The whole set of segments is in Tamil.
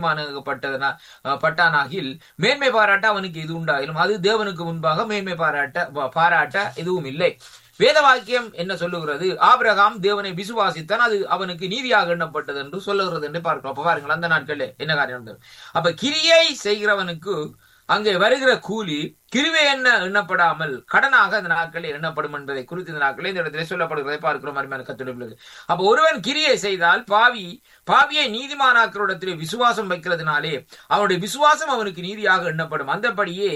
பட்டானாகில் மேன்மை பாராட்ட அவனுக்கு இது உண்டாயிலும் அது தேவனுக்கு முன்பாக மேன்மை பாராட்ட எதுவும் இல்லை. வேத வாக்கியம் என்ன சொல்லுகிறது? ஆபிரகாம் தேவனை விசுவாசித்தான், அது அவனுக்கு நீதியாக எண்ணப்பட்டது என்று சொல்லுகிறது என்று பார்க்கிறோம். அப்ப பாருங்கள், அந்த நாட்களில் என்ன காரியம் நடந்தது? அப்ப கிரியை செய்கிறவனுக்கு அங்கே வருகிற கூலி கிருபை எண்ணப்படாமல் கடனாக இந்த நாட்களில் எண்ணப்படும் என்பதை குறித்து இந்த நாட்களில் இந்த இடத்திலே சொல்லப்படுவதை பார்க்கிறோம். அருமையான கர்த்தருடைய பிள்ளைகளே, அப்ப ஒருவன் கிரியை செய்தால் பாவியை நீதிமானாக்கிறோடத்திலே விசுவாசம் வைக்கிறதுனாலே அவனுடைய விசுவாசம் அவனுக்கு நீதியாக எண்ணப்படும். அந்தபடியே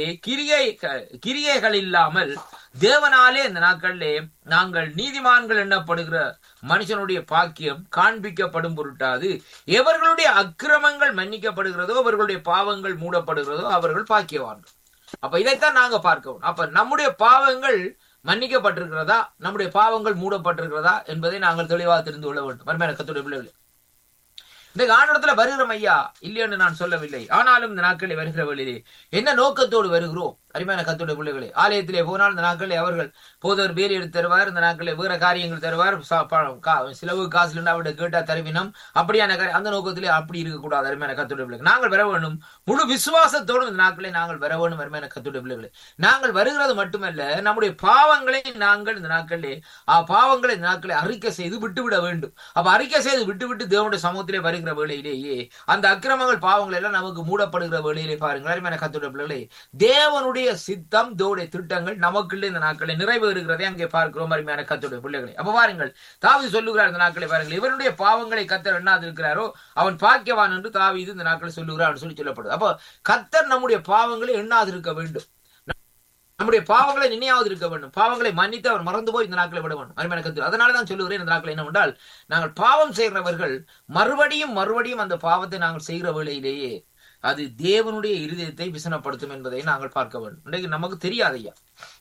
கிரியைகள் இல்லாமல் தேவனாலே இந்த நாட்களிலே நாங்கள் நீதிமான்கள் எண்ணப்படுகிற மனுஷனுடைய பாக்கியம் காண்பிக்கப்படும் பொருட்டாது எவர்களுடைய அக்கிரமங்கள் மன்னிக்கப்படுகிறதோ அவர்களுடைய பாவங்கள் மூடப்படுகிறதோ அவர்கள் பாக்கியவான்கள். அப்ப இதைத்தான் நாங்க பார்க்கணும். அப்ப நம்முடைய பாவங்கள் மன்னிக்கப்பட்டிருக்கிறதா, நம்முடைய பாவங்கள் மூடப்பட்டிருக்கிறதா என்பதை நாங்கள் தெளிவாக தெரிந்து கொள்ள வேண்டும். அருமையான கர்த்தருடைய பிள்ளைகளே, இந்த ஆண்டவரத்துல வருகிறோம் ஐயா இல்லை என்று நான் சொல்லவில்லை. ஆனாலும் இந்த நாட்களில் வருகிற வழியிலே என்ன நோக்கத்தோடு வருகிறோம்? அருமையான கர்த்தருடைய பிள்ளைகளே, ஆலயத்திலே போனால் இந்த நாட்களில் அவர்கள் போதவர் வேலை எடுத்து தருவார், இந்த நாட்களில் வேற காரியங்கள் தருவார், செலவு காசு அவருடைய கேட்டா தருவினம், அப்படியான அந்த நோக்கத்திலே அப்படி இருக்கக்கூடாது. அருமையான கர்த்தருடைய பிள்ளைகள், நாங்கள் வர வேண்டும் முழு விசுவாசத்தோடு இந்த நாட்களை நாங்கள் வர வேண்டும். அருமையான கர்த்தருடைய பிள்ளைகளே, நாங்கள் வருகிறது மட்டுமல்ல, நம்முடைய பாவங்களை நாங்கள் இந்த நாட்களிலே பாவங்களை இந்த நாட்களை அறிக்கை செய்து விட்டுவிட வேண்டும். அப்ப அறிக்கை செய்து விட்டுவிட்டு தேவனுடைய சமூகத்திலே வருகிற வேளையிலேயே அந்த அக்கிரமங்கள் பாவங்கள் எல்லாம் நமக்கு மூடப்படுகிற வேளையிலே பாருங்கள். அருமையான கர்த்தருடைய பிள்ளைகளே, தேவனுடைய சித்தம் தேவனுடைய திட்டங்கள் நமக்குள்ள இந்த நாட்களை நிறைவேறுகிறதை அங்கே பார்க்கிறோம். அருமையான கர்த்தருடைய பிள்ளைகளை, அப்ப பாருங்கள், தாவீது சொல்லுகிறார் இந்த நாட்களை பாருங்கள், இவனுடைய பாவங்களை கர்த்தர் எண்ணாது இருக்கிறாரோ அவன் பாக்கியவான் என்று தாவீது இந்த நாட்களை சொல்லுகிறார் சொல்லி சொல்லப்படுது. அப்ப கர்த்தர் நம்முடைய பாவங்களை எண்ணாது இருக்க வேண்டும், நம்முடைய பாவங்களை நினையாவது இருக்க வேண்டும், பாவங்களை மன்னித்து அவர் மறந்து போய் இந்த நாட்களை விட வேண்டும். அருமையான கர்த்தர், அதனாலதான் சொல்லுகிறேன் இந்த நாட்கள் என்னவென்றால், நாங்கள் பாவம் செய்கிறவர்கள் மறுபடியும் அந்த பாவத்தை நாங்கள் செய்கிற வேளையிலேயே அது தேவனுடைய இருதயத்தை விசனப்படுத்தும் என்பதை நாங்கள் பார்க்க வேண்டும். இன்றைக்கு நமக்கு தெரியாது ஐயா,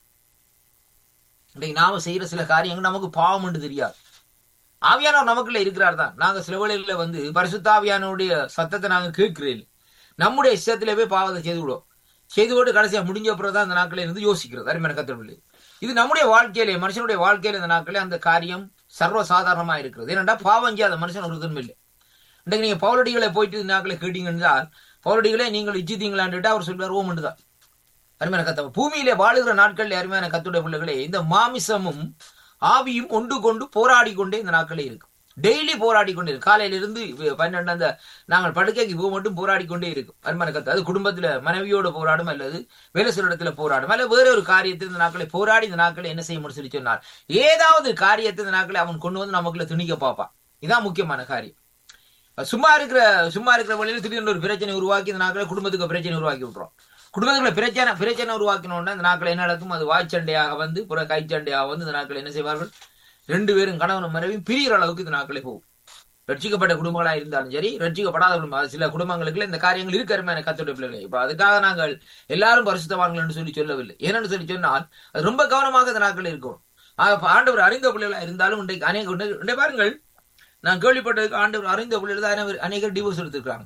இன்றைக்கு நாம செய்யற சில காரியங்கள் நமக்கு பாவம் என்று தெரியாது. ஆவியானவர் நமக்குள்ள இருக்கிறார் தான். நாங்க சில வேளைகளில் பரிசுத்த ஆவியானவருடைய சத்தத்தை நாங்க கேட்கிறேன், நம்முடைய இஷ்டத்திலே போய் பாவத்தை செய்து கொண்டு கடைசியா முடிஞ்ச அப்புறம் தான் அந்த நாட்களில் இருந்து யோசிக்கிறது. அருமையான கர்த்தருடைய, இது நம்முடைய வாழ்க்கையிலே மனுஷனுடைய வாழ்க்கையில இந்த நாட்களே அந்த காரியம் சர்வசாதாரணமா இருக்கிறது. ஏனென்றா பாவம் செய்யாத மனுஷன் ஒரு இதுவும் இல்லை. இன்றைக்கு நீங்க பவுலடிகளை போயிட்டு இந்த நாட்களை கேட்டீங்கன்னா, பவுலடிகளே நீங்கள் இச்சித்தீங்களான்ட்டு அவர் சொல்வார் ஓம் என்றுதான். அருமையான கர்த்தர், பூமியிலே வாழுகிற நாட்கள் அருமையான கர்த்தருடைய பிள்ளைகளே, இந்த மாமிசமும் ஆவியும் ஒன்று கொண்டு போராடி கொண்டே இந்த நாட்களே இருக்கு. டெய்லி போராடி கொண்டே இருக்கு. காலையிலிருந்து 12 அந்த நாங்கள் படுக்கைக்கு போக மட்டும் போராடி கொண்டே இருக்கும். அருமையான கர்த்தர், அது குடும்பத்துல மனைவியோட போராடும், அல்லது வேலை சில இடத்துல போராடும், அல்ல வேற ஒரு காரியத்தில் இந்த நாட்களை போராடி இந்த நாட்களை என்ன செய்ய முடியும் சொல்லி சொன்னார். ஏதாவது காரியத்தை இந்த நாட்களை அவன் கொண்டு வந்து நமக்குள்ள திணிக்க பார்ப்பான். இதான் முக்கியமான காரியம். சும்மா இருக்கிற வழியில திடீர்னு ஒரு பிரச்சனை உருவாக்கி இந்த நாட்களை குடும்பத்துக்கு பிரச்சனை உருவாக்கி விட்டுறோம். குடும்பத்துக்குள்ள பிரச்சனை உருவாக்கணும்னா இந்த நாட்களை என்ன நடக்கும்? அது வாய்ச்சண்டையாக புற கைச்சண்டையாக இந்த நாட்களை என்ன செய்வார்கள்? 2 பேரும் கணவனும் மனைவியும் பிரிகிற அளவுக்கு இந்த நாட்களே போகும். ரட்சிக்கப்பட்ட குடும்பங்களா இருந்தாலும் சரி, ரட்சிக்கப்படாத குடும்பம், சில குடும்பங்களுக்கு இந்த காரியங்கள் இருக்கிற கர்த்தருடைய பிள்ளைகளை. இப்ப அதுக்காக நாங்கள் எல்லாரும் பரிசுத்தவான்கள் என்று சொல்லவில்லை. ஏன்னு சொல்லி சொன்னால் அது ரொம்ப கவனமாக இந்த நாட்கள் இருக்கும். ஆண்டவர் அறிந்த பிள்ளைகளா இருந்தாலும் இன்றைக்கு பாருங்கள், நான் கேள்விப்பட்டதுக்கு ஆண்டவர் அறிந்த பிள்ளைகள் தான் அநேகர் டிவோர்ஸ் எடுத்திருக்காங்க.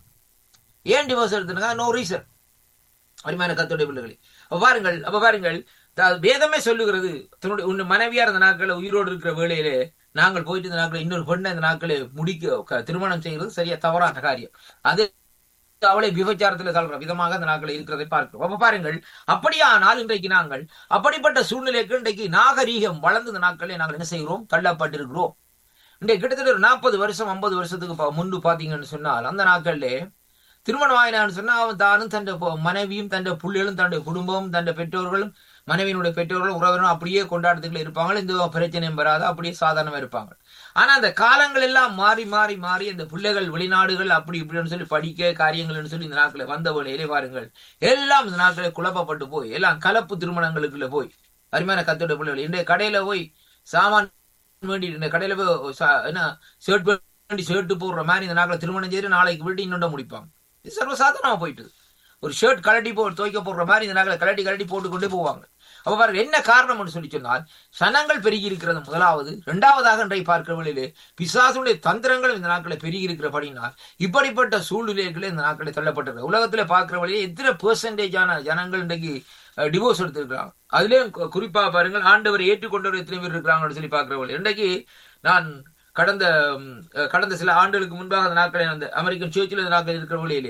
ஏன் டிவோர்ஸ் எடுத்திருக்காங்க? No reason. அருமையான கர்த்தருடைய பிள்ளைகளை, அப்ப பாருங்கள், வேதமே சொல்லுகிறது, தன்னுடைய மனைவியார் இந்த நாட்களை உயிரோடு இருக்கிற வேளையிலே நாங்கள் போயிட்டு இந்த நாட்களை இன்னொரு பெண்ணை இந்த நாட்களை திருமணம் செய்கிறது சரியா தவறான காரியம். அது அவளை விபச்சாரத்தில் தள்ளுற விதமாக இந்த நாட்களை இருக்கிறதை பார்க்கிறோம். அப்ப பாருங்கள், அப்படியானால் இன்றைக்கு நாங்கள் அப்படிப்பட்ட சூழ்நிலைக்கு இன்றைக்கு நாகரீகம் வளர்ந்த இந்த நாட்களை நாங்கள் என்ன செய்கிறோம்? தள்ளப்பட்டிருக்கிறோம். இன்றைக்கு கிட்டத்தட்ட ஒரு 40 வருஷம் 50 வருஷத்துக்கு முன்பு பாத்தீங்கன்னு சொன்னால், அந்த நாட்களிலே திருமணம் ஆயினான்னு சொன்னா அவன் தானும் தன் மனைவியும் தன் பிள்ளைகளும் தன்னுடைய குடும்பமும் தன் பெற்றோர்களும் மனைவியினுடைய பெற்றோர்களும் உறவினரும் அப்படியே கொண்டாட்டத்துக்குள்ள இருப்பாங்க. இந்த பிரச்சனையும் வராது, அப்படியே சாதாரணமா இருப்பாங்க. ஆனா அந்த காலங்கள் எல்லாம் மாறி மாறி மாறி அந்த பிள்ளைகள் வெளிநாடுகள் அப்படி இப்படின்னு சொல்லி படிக்க காரியங்கள்னு சொல்லி இந்த நாட்களை வந்த வேளையிலே பாருங்கள், எல்லாம் இந்த நாட்களை குழப்பப்பட்டு போய் எல்லாம் கலப்பு திருமணங்களுக்குள்ள போய் அருமையான கர்த்தருடைய பிள்ளைகள் இன்றைய கடையில போய் சாமான் வேண்டி இந்த கடையில போய் என்ன ஷர்ட் போடுற மாதிரி இந்த நாட்களை திருமணம் செய்து நாளைக்கு விட்டு இன்னொண்ட முடிப்பாங்க. இது சர்வசாதாரணமா போயிட்டு ஒரு ஷர்ட் கலட்டி துவைக்க போடுற மாதிரி இந்த நாட்களை கலட்டி போட்டு கொண்டே போவாங்க. அப்ப பாருங்க, என்ன காரணம் சொல்லி சொன்னால் சனங்கள் பெருகி இருக்கிறது முதலாவது. 2வதாக இன்றைய பார்க்கிற வழியிலே பிசாசுடைய தந்திரங்களும் இந்த நாட்களை பெருகி இருக்கிறபடினால் இப்படிப்பட்ட சூழ்நிலைகளே இந்த நாட்களை தள்ளப்பட்டிருக்கு. உலகத்துல பார்க்கிற வழியே எத்தனை பெர்சன்டேஜான ஜனங்கள் இன்றைக்கு டிவோர்ஸ் எடுத்திருக்கிறாங்க. அதுலயும் குறிப்பா பாருங்கள், ஆண்டவரை ஏற்றுக்கொண்டவர் எத்தனை பேர் இருக்கிறாங்கன்னு சொல்லி பார்க்கிற வழி. இன்றைக்கு நான் கடந்த சில ஆண்டுகளுக்கு முன்பாக அந்த நாட்களை அந்த அமெரிக்கன் சர்ச்சில் இந்த நாட்கள் இருக்கிற வழியிலே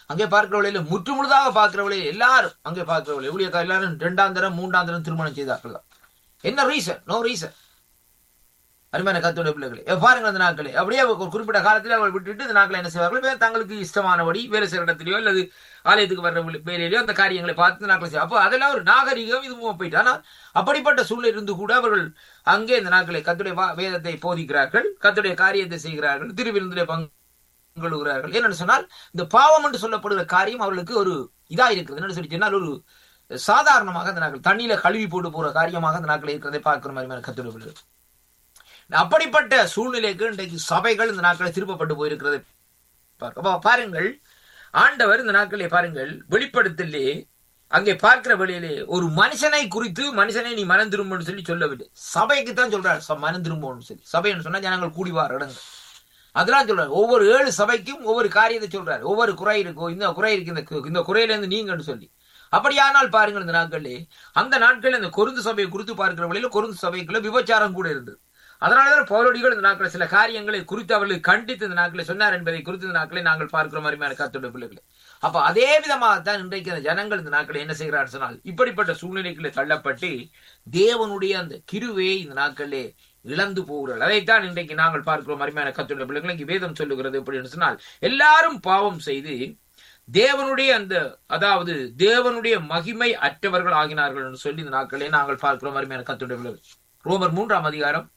அங்கே பார்க்கிறவளையில முற்றுமுழுதாக பார்க்கிறவளையில எல்லாரும் அங்கே பார்க்கிறவளை ஊழியக்கார எல்லாரும் 2ஆம் தரம் 3ஆம் தரம் திருமணம் செய்தார்கள் தான். என்ன ரீசன்? No reason. அருமையான கர்த்தருடைய பிள்ளைகளே, பாருங்கள் அந்த நாட்களே அப்படியே ஒரு குறிப்பிட்ட காலத்தில் அவர்கள் விட்டுட்டு இந்த நாட்களை என்ன செய்வார்கள்? தங்களுக்கு இஷ்டமானபடி வேலை செய்கிற இடத்துலையோ அல்லது ஆலயத்துக்கு வர்ற வேலையிலையோ அந்த காரியங்களை பார்த்து இந்த நாட்களை செய்யும். அப்போ அதெல்லாம் ஒரு நாகரிகம் இதுவும் போயிட்டு. ஆனால் அப்படிப்பட்ட சூழ்நிலை இருந்து கூட அவர்கள் அங்கே இந்த நாட்களை கர்த்தருடைய வேதத்தை போதிக்கிறார்கள், கர்த்தருடைய காரியத்தை செய்கிறார்கள், திருவிருந்திலே பங்குகிறார்கள். என்னன்னு சொன்னால் இந்த பாவம் என்று சொல்லப்படுகிற காரியம் அவர்களுக்கு ஒரு இதா இருக்கிறது. என்னன்னு சொல்லி சொன்னால் ஒரு சாதாரணமாக அந்த நாட்கள் தண்ணியில கழுவி போட்டு போற காரியமாக அந்த நாட்கள் இருக்கிறதை பார்க்கிற மாதிரி கர்த்தருடைய பிள்ளைகள். அப்படிப்பட்ட சூழ்நிலைக்கு இன்றைக்கு சபைகள் இந்த நாட்களை திருப்பப்பட்டு போயிருக்கிறது பாருங்கள். ஆண்டவர் இந்த நாட்களே பாருங்கள் வெளிப்படுத்தலே அங்கே பார்க்கிற வழியிலே ஒரு மனுஷனை குறித்து மனுஷனை நீ மனம் திரும்பன்னு சொல்லி சொல்லவில்லை, சபைக்கு தான் சொல்றாரு மனம் திரும்பணும்னு சொல்லி. சபைன்னு சொன்னா ஜனங்கள் கூடிவார் இடங்கள் அதெல்லாம் சொல்றாரு. ஒவ்வொரு 7 சபைக்கும் ஒவ்வொரு காரியத்தை சொல்றாரு. ஒவ்வொரு குறை இருக்கும், இந்த குறை இருக்கு, இந்த குறையில இருந்து நீங்கன்னு சொல்லி. அப்படியானால் பாருங்கள் இந்த நாட்களே அந்த நாட்கள் இந்த கொரிந்து சபையை குறித்து பார்க்கிற வழியில கொரிந்து சபைக்குள்ள விபச்சாரம் கூட இருந்தது. அதனாலதான் பவுலடிகள் இந்த நாட்களை சில காரியங்களை குறித்து அவர்களை கண்டித்து இந்த நாட்களை சொன்னார் என்பதை குறித்து இந்த நாட்களை நாங்கள் பார்க்கிற மாதிரியான கர்த்தருடைய பிள்ளைகளை. அப்ப அதே விதமாகத்தான் இன்றைக்கு அந்த ஜனங்கள் இந்த நாட்களை என்ன செய்கிறார் சொன்னால் இப்படிப்பட்ட சூழ்நிலைகளை தள்ளப்பட்டு தேவனுடைய அந்த கிருவையை இந்த நாட்களே இழந்து போகிறார்கள். அதைத்தான் இன்றைக்கு நாங்கள் பார்க்கிறோம் அருமையான கர்த்தருடைய பிள்ளைகளை. இங்கு வேதம் சொல்லுகிறது எப்படி சொன்னால் எல்லாரும் பாவம் செய்து தேவனுடைய அந்த அதாவது தேவனுடைய மகிமை அற்றவர்கள் ஆகினார்கள் என்று சொல்லி இந்த நாட்களே நாங்கள் பார்க்கிறோம் அருமையான கர்த்தருடைய பிள்ளைகள். ரோமர் 3ஆம் அதிகாரம்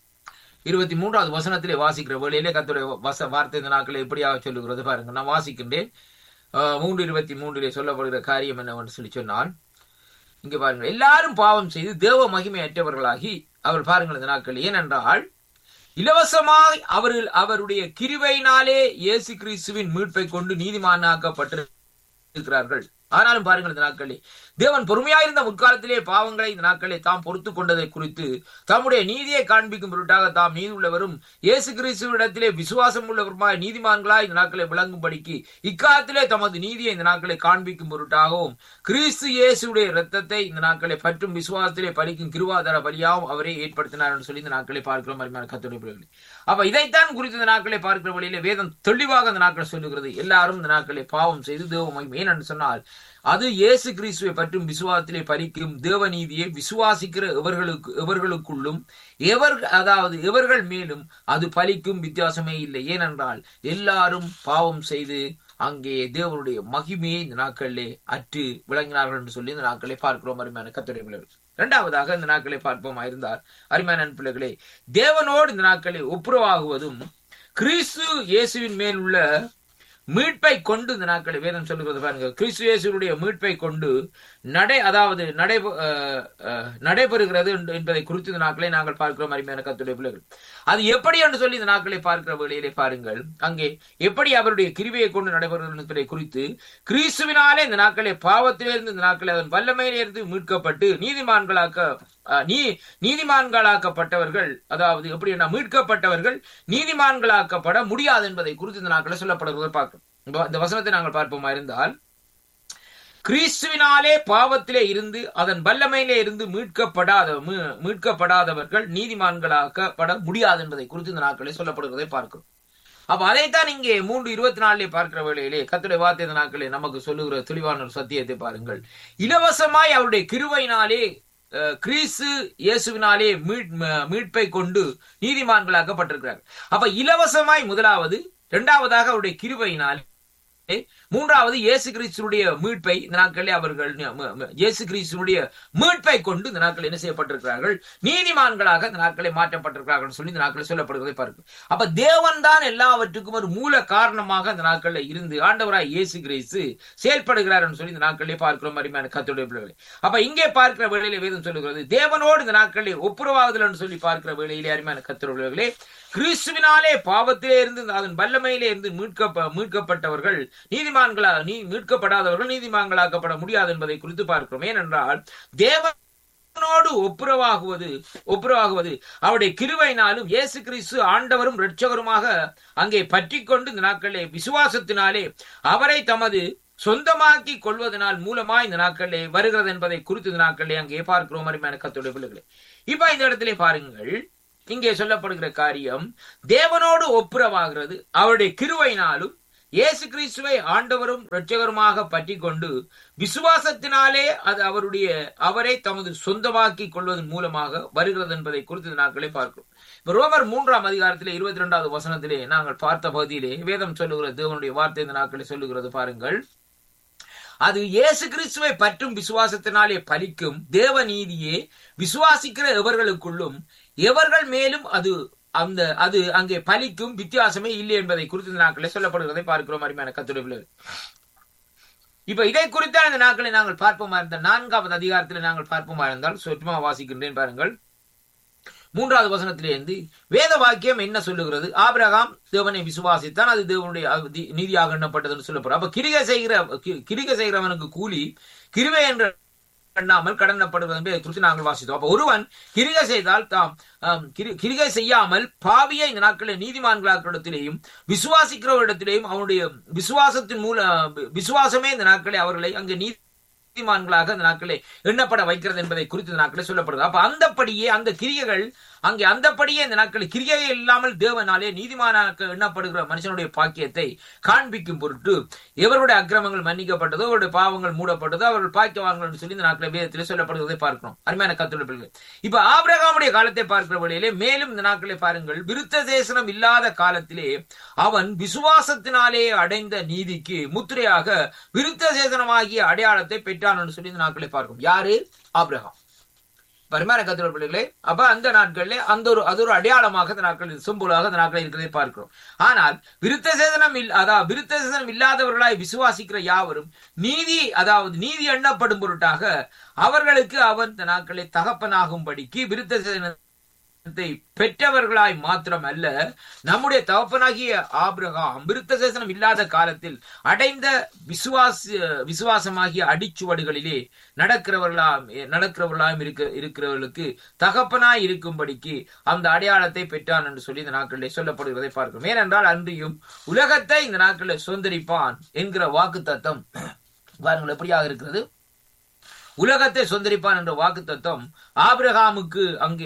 23வது வசனத்திலே வாசிக்கிற வேளையிலே கர்த்தருடைய வார்த்தை இந்த நாட்களை எப்படியாக சொல்லுகிறது பாருங்க. நான் வாசிக்கின்றேன். 3:23 சொல்லப்படுகிற காரியம் என்னவென்று சொல்லி சொன்னால் இங்க பாருங்க, எல்லாரும் பாவம் செய்து தேவ மகிமை அற்றவர்களாகி அவர் பாருங்கள் இந்த நாட்கள் ஏனென்றால் இலவசமாய் அவருடைய கிருபையினாலே இயேசு கிறிஸ்துவின் மீட்பை கொண்டு நீதிமானாக்கப்பட்டிருக்கிறார்கள். ஆனாலும் பாருங்கள் இந்த நாட்களே தேவன் பொறுமையாயிருந்த முற்காலத்திலே பாவங்களை இந்த நாட்களே தாம் பொறுத்து கொண்டதை குறித்து தம்முடைய நீதியை காண்பிக்கும் பொருட்டாக தாம் நீதி உள்ளவரும் இயேசு கிறிஸ்துவிடத்திலே விசுவாசம் உள்ளவருமாய் நீதிமான்களாய் இந்த நாட்களை விளங்கும்படிக்கு இக்காலத்திலே தமது நீதியை இந்த நாட்களை காண்பிக்கும் பொருட்டாகவும் கிறிஸ்து இயேசுடைய இரத்தத்தை இந்த நாட்களை பற்றும் விசுவாசத்திலே பலிக்கும் கிருபாதார பலியாகவும் அவரே ஏற்படுத்தினார் என்று சொல்லி இந்த நாட்களை பார்க்கிறோம் அருமையான கர்த்தருடைய பிள்ளைகளே. அப்ப இதைத்தான் குறித்து இந்த நாட்களை பார்க்கிற வழியிலே வேதம் தெளிவாக இந்த நாட்களை சொல்லுகிறது. எல்லாரும் இந்த நாட்களை பாவம் செய்து தேவ மகிமை ஏனென்று சொன்னால் அது இயேசு கிறிஸ்துவை பற்றும் விசுவாசத்திலே பலிக்கும் தேவநீதியை விசுவாசிக்கிற எவர்களுக்குள்ளும் எவர்கள் மேலும் அது பலிக்கும் வித்தியாசமே இல்லை. ஏனென்றால் எல்லாரும் பாவம் செய்து அங்கே தேவனுடைய மகிமையை இந்த நாட்களிலே அற்று விளங்கினார்கள் என்று சொல்லி இந்த நாட்களை பார்க்கிறோம் அருமையான கர்த்தருடைய பிள்ளைகள். இரண்டாவதாக இந்த நாட்களை பார்ப்போமா இருந்தால் அருமையான பிள்ளைகளே தேவனோடு இந்த நாட்களை ஒப்புரவாகுவதும் கிறிஸ்து இயேசுவின் மேல் உள்ள மீட்பை கொண்டு இந்த நாட்களை வேதம் சொல்லுகிறது பாருங்க. கிறிஸ்து இயேசுடைய மீட்பை கொண்டு நடைபெறுகிறது என்பதை குறித்து இந்த நாட்களை நாங்கள் பார்க்கிறோம் அருமையான கர்த்தருடைய பிள்ளைகள். அது எப்படி என்று சொல்லி இந்த நாட்களை பார்க்கிற வேளையிலே பாருங்கள் அங்கே எப்படி அவருடைய கிருபையை கொண்டு நடைபெறுகிறது என்பதை குறித்து கிறிஸ்துவினாலே இந்த நாட்களை பாவத்திலிருந்து இந்த நாட்களை அதன் வல்லமையிலிருந்து மீட்கப்பட்டு நீதிமான்களாக்கப்பட்டவர்கள் அதாவது எப்படி மீட்கப்பட்டவர்கள் நீதிமான்களாக்கப்பட முடியாது என்பதை குறித்து இந்த நாட்களை சொல்லப்படுவதை பார்க்கிறோம். இந்த வசனத்தை நாங்கள் பார்ப்போமா இருந்தால் கிறிஸ்துவினாலே பாவத்திலே இருந்து அதன் வல்லமையிலே இருந்து மீட்கப்படாதவர்கள் நீதிமான்களாக்கப்பட முடியாது என்பதை குறித்து இந்த நாட்களை சொல்லப்படுவதை பார்க்கிறோம். அப்ப அதைத்தான் இங்கே 3:24 பார்க்கிற வேளையிலே கர்த்தருடைய வார்த்தை இந்த நாட்களே நமக்கு சொல்லுகிற தெளிவான ஒரு சத்தியத்தை பாருங்கள். இலவசமாய் அவருடைய கிருபையினாலே கிறிஸ்து இயேசுவினாலே மீட்பை கொண்டு நீதிமான்களாக்கப்பட்டிருக்கிறார். அப்ப இலவசமாய் முதலாவது, இரண்டாவதாக அவருடைய கிருபையினாலே, மூன்றாவது இயேசு கிறிஸ்துடைய மீட்பை இந்த நாட்களில் அவர்கள் இயேசு கிறிஸ்துடைய மீட்பை கொண்டு இந்த நாட்கள் என்ன செய்யப்பட்டிருக்கிறார்கள் நீதிமான்களாக இந்த நாட்களை மாற்றப்பட்டிருக்கிறார்கள் சொல்லி இந்த நாட்களை சொல்லப்படுவதை பார்க்கும். அப்ப தேவன் தான் எல்லாவற்றுக்கும் ஒரு மூல காரணமாக இந்த நாட்களில் இருந்து ஆண்டவராய் இயேசு கிறிஸ்து செயல்படுகிறார் சொல்லி இந்த நாட்களிலே பார்க்கிறோம் அருமையான கர்த்தருடைய பிள்ளைகளே. அப்ப இங்கே பார்க்கிற வேளையிலே வேதம் சொல்லுகிறது தேவனோடு இந்த நாட்களில் ஒப்புரவாகுதல் என்று சொல்லி பார்க்கிற வேளையிலே அருமையான கர்த்தருடைய பிள்ளைகளே கிறிஸ்துவினாலே பாவத்திலே இருந்து அதன் வல்லமையிலே இருந்து மீட்கப்பட்டவர்கள் மீட்கப்படாதவர்கள் நீதிமான்களாக்கப்பட முடியாது என்பதை குறித்து பார்க்கிறோம். ஏனென்றால் தேவனோடு ஒப்புரவாகுவது அவருடைய கிருபையினாலும் இயேசு கிறிஸ்து ஆண்டவரும் இரட்சகருமாக அங்கே பற்றி கொண்டு இந்த நாட்களிலே விசுவாசத்தினாலே அவரை தமது சொந்தமாக்கி கொள்வதனால் மூலமா இந்த நாட்களிலே வருகிறது என்பதை குறித்து இந்த நாட்களிலே அங்கே பார்க்கிறோம் அருமையான கர்த்தருடைய பிள்ளைகளே. இப்ப இந்த இடத்திலே பாருங்கள் இங்கே சொல்லப்படுகிற காரியம் தேவனோடு ஒப்புரவாகிறது அவருடைய கிருபையினாலும் இயேசு கிறிஸ்துவை ஆண்டவரும் இரட்சகருமாக பற்றி கொண்டு விசுவாசத்தினாலே அது அவரை தமது சொந்தமாக்கி கொள்வதன் மூலமாக வருகிறது என்பதை குறித்து நாட்களை பார்க்கிறோம். இப்ப ரோமர் 3ஆம் அதிகாரத்திலே 22வது வசனத்திலே நாங்கள் பார்த்த பகுதியிலே வேதம் சொல்லுகிறது, தேவனுடைய வார்த்தை இந்த நாட்களை சொல்லுகிறது பாருங்கள். அது இயேசு கிறிஸ்துவை பற்றும் விசுவாசத்தினாலே பலிக்கும் தேவ நீதியே விசுவாசிக்கிற எவர்களுக்குள்ளும் எவர்கள் மேலும் அது அங்கே பலிக்கும் வித்தியாசமே இல்லை என்பதை குறித்து இந்த நாட்களை சொல்லப்படுகிறதை பார்க்கிறோம். அருமையான கர்த்தருடைய பிள்ளைகளே, இப்ப இதை குறித்தான இந்த நாட்களை நாங்கள் பார்ப்போமா இருந்தால் 4வது அதிகாரத்தில் நாங்கள் பார்ப்போமா இருந்தால் சொற்றுமா வாசிக்கின்றேன் பாருங்கள். 3வது வசனத்திலிருந்து வேத வாக்கியம் என்ன சொல்லுகிறது? ஆபிரகாம் தேவனை விசுவாசித்தான், அது தேவனுடைய நீதியாக எண்ணப்பட்டதுன்னு சொல்லப்படுற. அப்ப கிரிகை செய்கிறவனுக்கு கூலி கிருபை என்று எண்ணாமல் கடனப்படுவது என்பதை குறித்து நாங்கள் வாசித்தோம். அப்ப ஒருவன் கிரிகை செய்தால் கிரிகை செய்யாமல் பாவியை இந்த நாட்களில் நீதிமான்களிடத்திலேயும் விசுவாசிக்கிறவரிடத்திலேயும் அவனுடைய விசுவாசமே இந்த நாட்களை அவர்களை அங்கே நீதிமான்களாக அந்த நாட்களை எண்ணப்பட வைக்கிறது என்பதை குறித்து இந்த நாட்களை சொல்லப்படுது. அப்ப அந்தப்படியே அந்த கிரியைகள் அங்கே அந்தப்படியே இந்த நாட்களில் கிரியை இல்லாமல் தேவனாலே நீதிமானாக எண்ணப்படுகிற மனுஷனுடைய பாக்கியத்தை காண்பிக்கும் பொருட்டு எவருடைய அக்கிரமங்கள் மன்னிக்கப்பட்டதோ அவருடைய பாவங்கள் மூடப்பட்டதோ அவர்கள் பாக்கியவான்கள் சொல்லி இந்த நாட்களை வேதத்திலே சொல்லப்படுவதை பார்க்கிறோம். அருமையான கர்த்தருடைய பிள்ளைகளே, இப்ப ஆபிரகாமுடைய காலத்தை பார்க்கிற வழியிலே மேலும் இந்த நாட்களை பாருங்கள். விருத்த சேசனம் இல்லாத காலத்திலே அவன் விசுவாசத்தினாலே அடைந்த நீதிக்கு முத்திரையாக விருத்த சேசனமாகிய அடையாளத்தை பெற்றான் என்று சொல்லி இந்த நாட்களை பார்க்கும். யாரு? ஆபிரகாம். பரிமாண கர்த்தருடைய பிள்ளைகளே, அப்ப அந்த நாட்களிலே அது ஒரு அடையாளமாக அந்த நாட்கள் சிம்பலாக அந்த நாட்களில் இருக்கிறதை பார்க்கிறோம். ஆனால் விருத்த சேதனம் இல்லாதவர்களாய் விசுவாசிக்கிற யாவரும் நீதி எண்ணப்படும் பொருட்டாக அவர்களுக்கு அவன் இந்த நாட்களை தகப்பனாகும்படிக்கு விருத்த சேதனத்தை பெற்றவர்களாய் மாத்திரம் அல்ல, நம்முடைய தகப்பனாகிய ஆபிரகாம் விருத்த சேசனம் இல்லாத காலத்தில் அடைந்த விசுவாசமாகிய அடிச்சுவடுகளிலே நடக்கிறவர்களாயும் இருக்கிறவர்களுக்கு தகப்பனாய் இருக்கும்படிக்கு அந்த அடையாளத்தை பெற்றான் என்று சொல்லி இந்த நாட்களிலே சொல்லப்படுவதை பார்க்கிறோம். ஏனென்றால் அன்றியும் உலகத்தை இந்த நாட்களில் சுதந்திரிப்பான் என்கிற வாக்கு தத்தம் பாருங்கள் எப்படியாக இருக்கிறது. உலகத்தை சொந்தரிப்பான் என்ற வாக்கு தத்துவம் ஆபிரகாமுக்கு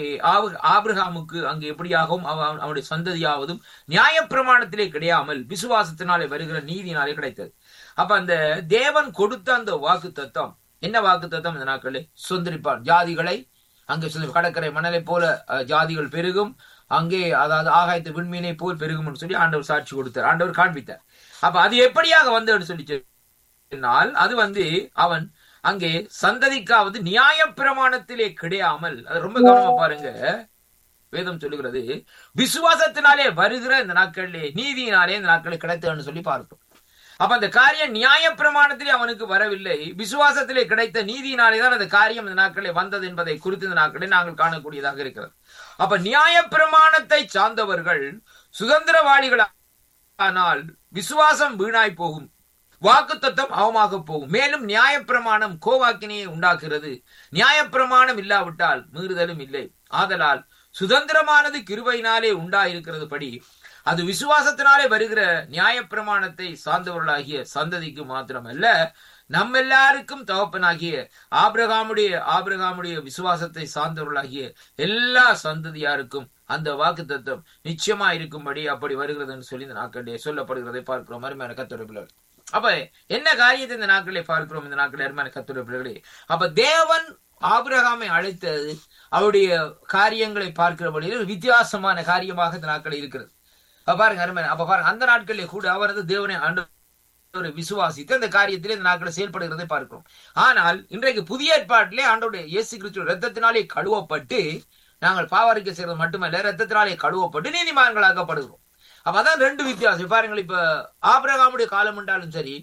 அங்கே எப்படியாகவும் அவனுடைய சந்ததியாவதும் நியாயப்பிரமாணத்திலே கிடையாமல் விசுவாசத்தினாலே வருகிற நீதினாலே கிடைத்தது. அப்ப அந்த தேவன் கொடுத்த அந்த வாக்கு தத்துவம் என்ன வாக்கு தத்துவம்? இந்த நாட்களே சொந்தரிப்பான், ஜாதிகளை அங்கே கடற்கரை மணலை போல ஜாதிகள் பெருகும், அங்கே அதாவது ஆகாயத்து விண்மீனை போல் பெருகும் என்று சொல்லி ஆண்டவர் சாட்சி கொடுத்தார், ஆண்டவர் காண்பித்தார். அப்ப அது எப்படியாக வந்து சொல்லி சொன்னால் அது அவன் அங்கே சந்ததிக்காவது நியாய பிரமாணத்திலே கிடையாமல், அது ரொம்ப கவனமா பாருங்க, வேதம் சொல்லுகிறது விசுவாசத்தினாலே வருகிற இந்த நாட்களிலே நீதியினாலே இந்த நாட்களை கிடைத்தன்னு சொல்லி பார்க்கிறோம். அப்ப அந்த காரியம் நியாய பிரமாணத்திலே அவனுக்கு வரவில்லை, விசுவாசத்திலே கிடைத்த நீதியினாலே தான் அந்த காரியம் இந்த நாட்களிலே வந்தது என்பதை குறித்து இந்த நாட்களை நாங்கள் காணக்கூடியதாக இருக்கிறது. அப்ப நியாய பிரமாணத்தை சார்ந்தவர்கள் சுதந்திரவாளிகள், ஆனால் விசுவாசம் வீணாய் போகும், வாக்கு தத்தம் அவமாக போகும். மேலும் நியாயப்பிரமாணம் கோவாக்கினையை உண்டாக்குகிறது, நியாயப்பிரமாணம் இல்லாவிட்டால் மீறுதலும் இல்லை. ஆதலால் சுதந்திரமானது கிருபையினாலே உண்டாயிருக்கிறது படி அது விசுவாசத்தினாலே வருகிற நியாயப்பிரமாணத்தை சார்ந்தவர்களாகிய சந்ததிக்கு மாத்திரமல்ல, நம்ம எல்லாருக்கும் தகப்பனாகிய ஆபிரகாமுடைய விசுவாசத்தை சார்ந்தவர்களாகிய எல்லா சந்ததியாருக்கும் அந்த வாக்கு தத்துவம் நிச்சயமா இருக்கும்படி அப்படி வருகிறது என்று சொல்லி இந்த நாட்களிலே சொல்லப்படுகிறதை பார்க்கிறோம். அருமையான கர்த்தருடைய பிள்ளைகளே, அப்ப என்ன காரியத்தை இந்த நாட்களை பார்க்கிறோம்? இந்த நாட்களை அருமையான கர்த்தருடைய பிள்ளைகளே, அப்ப தேவன் ஆபிரகாமை அழைத்தது அவருடைய காரியங்களை பார்க்கிற வழியில் வித்தியாசமான காரியமாக இந்த நாட்களில் இருக்கிறது. பாருங்க அருமையான, அப்ப பாருங்க அந்த நாட்களிலே கூட அவரது தேவனை ஆண்டவரை விசுவாசித்து அந்த காரியத்திலே இந்த நாட்களை செயல்படுகிறதை பார்க்கிறோம். ஆனால் இன்றைக்கு புதிய ஏற்பாட்டிலே ஆண்டவருடைய இயேசு கிறிஸ்து ரத்தத்தினாலே கழுவப்பட்டு நாங்கள் பாவரிக்கை செய்வது மட்டுமல்ல, ரத்தத்தினாலே கழுவப்பட்டு நீதிமான்களாக்கப்படுகிறோம். அப்ப அதான் ரெண்டு வித்தியாசம் பாருங்கள். இப்ப ஆபிரகாமுடைய காலம் என்றாலும் சரி,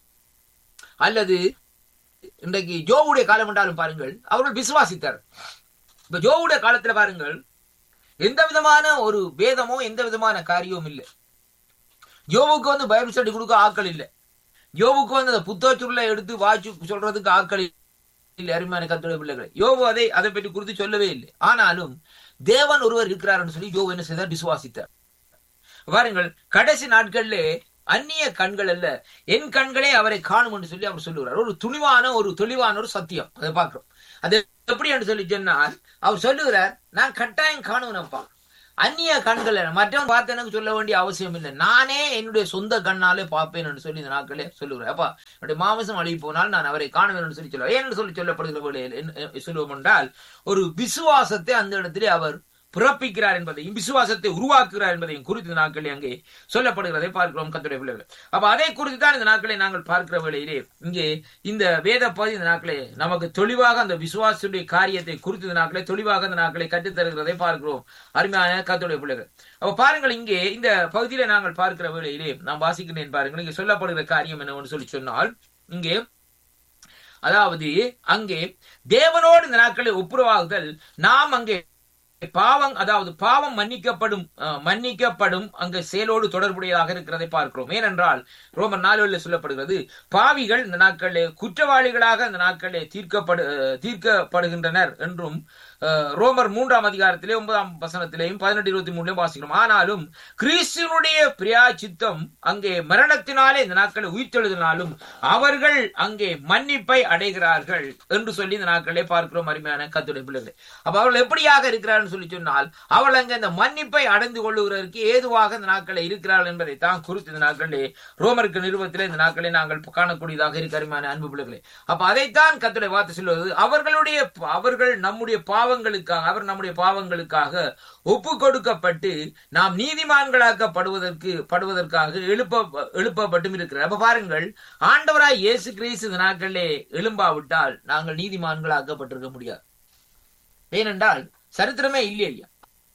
அல்லது இன்றைக்கு யோபுடைய காலம் என்றாலும் பாருங்கள், அவர்கள் விசுவாசித்தார். இப்ப யோபுடைய காலத்துல பாருங்கள், எந்த விதமான ஒரு வேதமோ எந்த விதமான காரியமும் இல்லை. யோபுக்கு பைபிள் ஸ்டடி கொடுக்க ஆட்கள் இல்லை. யோபுக்கு அந்த புத்தகச்சுருளை எடுத்து வாய்ச்சி சொல்றதுக்கு ஆட்கள் இல்லை. அருமையான கர்த்தருடைய பிள்ளைகளை, யோபு அதை பற்றி குறித்து சொல்லவே இல்லை. ஆனாலும் தேவன் ஒருவர் இருக்கிறார் சொல்லி யோபு என்ன செய்தார்? விசுவாசித்தார். பாருங்கள், கடைசி நாட்களிலே அந்நிய கண்கள் அல்ல, என் கண்களே அவரை காணும் என்று சொல்லி அவர் சொல்லுகிறார். ஒரு தெளிவான ஒரு சத்தியம் அதை பார்க்கிறோம். அது எப்படி என்று சொல்லி சொன்னால் அவர் சொல்லுகிறார், நான் கட்டாயம் காணுவேனப்பா. அந்நிய கண்களை மற்றவன் பார்த்து எனக்கு சொல்ல வேண்டிய அவசியம் இல்லை, நானே என்னுடைய சொந்த கண்ணாலே பார்ப்பேன் என்று சொல்லி இந்த நாட்களே சொல்லுகிறேன். அப்பா என்னுடைய மாமிசம் அழுகி போனால் நான் அவரை காணுவேன் என்று சொல்லி சொல்லுவேன். ஏன்னு சொல்லி சொல்லப்படுகிற வேளையில் சொல்லுவோம் என்றால், ஒரு விசுவாசத்தை அந்த இடத்திலே அவர் பிறப்பிக்கிறார் என்பதையும் விசுவாசத்தை உருவாக்குகிறார் என்பதையும் குறித்து இந்த நாட்களில் அங்கே சொல்லப்படுகிறதை பார்க்கிறோம் கர்த்தருடைய பிள்ளைகள். அப்ப அதை குறித்து தான் இந்த நாட்களை நாங்கள் பார்க்கிற வேளையிலே இங்கே இந்த வேத பகுதி இந்த நாட்களே நமக்கு தெளிவாக அந்த விசுவாசத்துடைய காரியத்தை குறித்து இந்த நாட்களை தெளிவாக அந்த நாட்களை கற்றுத்தருகிறதை பார்க்கிறோம் அருமையான கர்த்தருடைய பிள்ளைகள். அப்ப பாருங்கள், இங்கே இந்த பகுதியில நாங்கள் பார்க்கிற வேளையிலே நாம் வாசிக்கிறேன் பாருங்கள், இங்கே சொல்லப்படுகிற காரியம் என்னவென்று சொல்லி சொன்னால், இங்கே அதாவது அங்கே தேவனோடு இந்த நாட்களை ஒப்புரவாகுதல், நாம் அங்கே பாவம் அதாவது பாவம் மன்னிக்கப்படும் அங்க செயலோடு தொடர்புடையதாக இருக்கிறதை பார்க்கிறோம். ஏனென்றால் ரோமர் 4 சொல்லப்படுகிறது, பாவிகள் இந்த நாட்களிலே குற்றவாளிகளாக இந்த நாட்களிலே தீர்க்கப்படுகின்றனர் என்றும் ரோமர் 3 அதிகாரத்திலே 9 வசனத்திலேயும் 18-23 வாசிக்கிறோம். ஆனாலும் கிறிஸ்துவனுடைய பிராயச்சித்தம் அங்கே மரணத்தினாலே இந்த நாட்களை உயிர்த்தெழுதினாலும் அவர்கள் அங்கே மன்னிப்பை அடைகிறார்கள் என்று சொல்லி இந்த நாட்களே பார்க்கிறோம் அருமையான கர்த்தருடைய பிள்ளைகளே. அப்ப அவர்கள் எப்படியாக இருக்கிறார்கள் சொல்லி சொன்னால், அவள் அங்கே இந்த மன்னிப்பை அடைந்து கொள்ளுகிறதற்கு ஏதுவாக இந்த நாட்களை இருக்கிறார்கள் என்பதை தான் குறித்து இந்த நாட்களே ரோமருக்கு நிறுவத்திலே இந்த நாட்களை நாங்கள் காணக்கூடியதாக இருக்க அருமையான அன்பு பிள்ளைகளே. அப்ப அதைத்தான் கர்த்தருடைய வார்த்தை சொல்வது, அவர்கள் நம்முடைய நம்முடைய பாவங்களுக்காக ஒப்பு கொடுக்கப்பட்டு நாம் நீதிமான்களாக்கப்படுவதற்காக எழுப்பப்பட்டும் இருக்கிறார். அப்ப பாருங்கள், ஆண்டவராய் இயேசு கிறிஸ்து இந்த நாட்களிலே எழும்பாவிட்டால் நாங்கள் நீதிமான்களாக்கப்பட்டிருக்க முடியாது. ஏனென்றால் சரித்திரமே இல்லையா.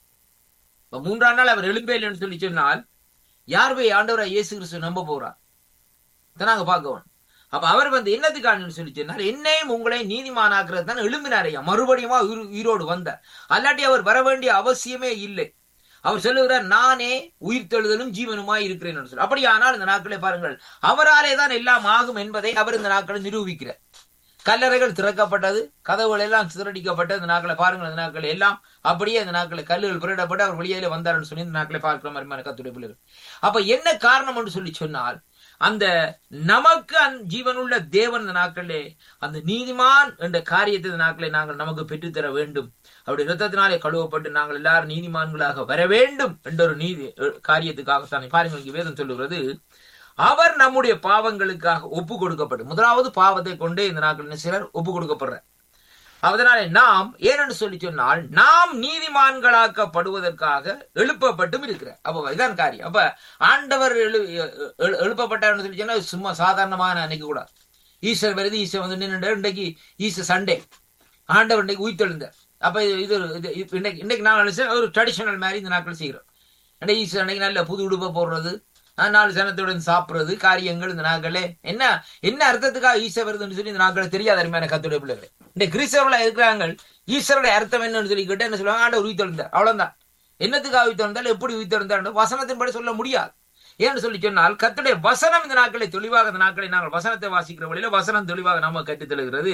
3ஆம் நாள் அவர் எழும்பே இல்லைன்னு சொல்லி சொன்னால் யார் போய் ஆண்டவராய் இயேசு கிறிஸ்து நம்ப போறார்? நாங்க பார்க்கணும். அப்ப அவர் என்னத்துக்கான சொல்லி சொன்னார், என்னையும் உங்களை நீதிமானாக்குறது தான் எழும்பினாரையா, மறுபடியும் உயிரோடு வந்தார். அல்லாட்டி அவர் வர வேண்டிய அவசியமே இல்லை. அவர் சொல்லுகிறார், நானே உயிர்த்தெழுதலும் ஜீவனுமாய் இருக்கிறேன் சொல்லி. அப்படியானால் இந்த நாட்களை பாருங்கள், அவராலே தான் எல்லாம் ஆகும் என்பதை அவர் இந்த நாட்களை நிரூபிக்கிறார். கல்லறைகள் திறக்கப்பட்டது, கதவுகள் எல்லாம் சிதறடிக்கப்பட்டது. இந்த நாட்களை பாருங்கள், இந்த நாட்கள் எல்லாம் அப்படியே இந்த நாட்களை கல்லுகள் புரட்டப்பட்டு அவர் வெளியில வந்தார்னு சொல்லி இந்த நாட்களை பார்க்கிற மாதிரி கர்த்தருடைய பிள்ளைகள். அப்ப என்ன காரணம் என்று சொல்லி சொன்னால், அந்த நமக்கு ஜீவனுள்ள தேவன் இந்த நாட்களே அந்த நீதிமான் என்ற காரியத்தை இந்த நாட்களை நாங்கள் நமக்கு பெற்றுத்தர வேண்டும். அவருடைய இரத்தத்தினாலே கழுவப்பட்டு நாங்கள் எல்லாரும் நீதிமான்களாக வர வேண்டும் என்ற ஒரு நீதி காரியத்துக்காகத்தான் பாருங்கள் இங்கே வேதம் சொல்லுகிறது, அவர் நம்முடைய பாவங்களுக்காக ஒப்பு கொடுக்கப்பட்டு, முதலாவது பாவத்தை கொண்டே இந்த நாட்கள் சிலர் ஒப்பு கொடுக்கப்படுற. அதனாலே நாம் ஏனென்று சொல்லி சொன்னால், நாம் நீதிமான்களாக்கப்படுவதற்காக எழுப்பப்பட்டும் இருக்கிற. அப்ப இதான் காரியம். அப்ப ஆண்டவர் எழுப்பப்பட்டார்னு சொல்லி சொன்னா சும்மா சாதாரணமான நினைக்க கூடாது. ஈஸ்டர் வருது, ஈஸ்டர் நின்று இன்றைக்கு ஈஸ்டர் சண்டே, ஆண்டவர் இன்றைக்கு உயிர்த்தெழுந்தார். அப்ப இது இன்னைக்கு நாங்கள் ஒரு ட்ரெடிஷனல் மாதிரி இந்த நாட்கள் செய்கிறோம். ஈஸ்டர் அன்னைக்கு நல்ல புது உடுப்பை போடுறது, 4 சனத்துடன் சாப்பிடுறது காரியங்கள் இந்த நாட்களே என்ன அர்த்தத்துக்காக ஈஸ்டர் வருதுன்னு சொல்லி இந்த நாட்களை தெரியாத அருமையான கர்த்தருடைய பிள்ளைகளே. இந்த கிறிஸ்தவர்களா இருக்கிறாங்க, ஈஸ்வருடைய அர்த்தம் என்னன்னு சொல்லி கேட்டு என்ன சொல்லுவாங்க, ஆண்டவர் உயிர்த்தெழுந்தார், அவ்வளவுதான். என்னத்துக்காக உயிர்த்தெழுந்தாலும் எப்படி உயிர்த்தெழுந்தார் வசனத்தின்படி சொல்ல முடியாது. ஏன்னு சொல்லி சொன்னால், கர்த்தருடைய வசனம் இந்த நாட்களை தெளிவாக இந்த நாட்களை நாங்கள் வசனத்தை வாசிக்கிற வழியில வசனம் தெளிவாக நாம கற்றுத்தருகிறது.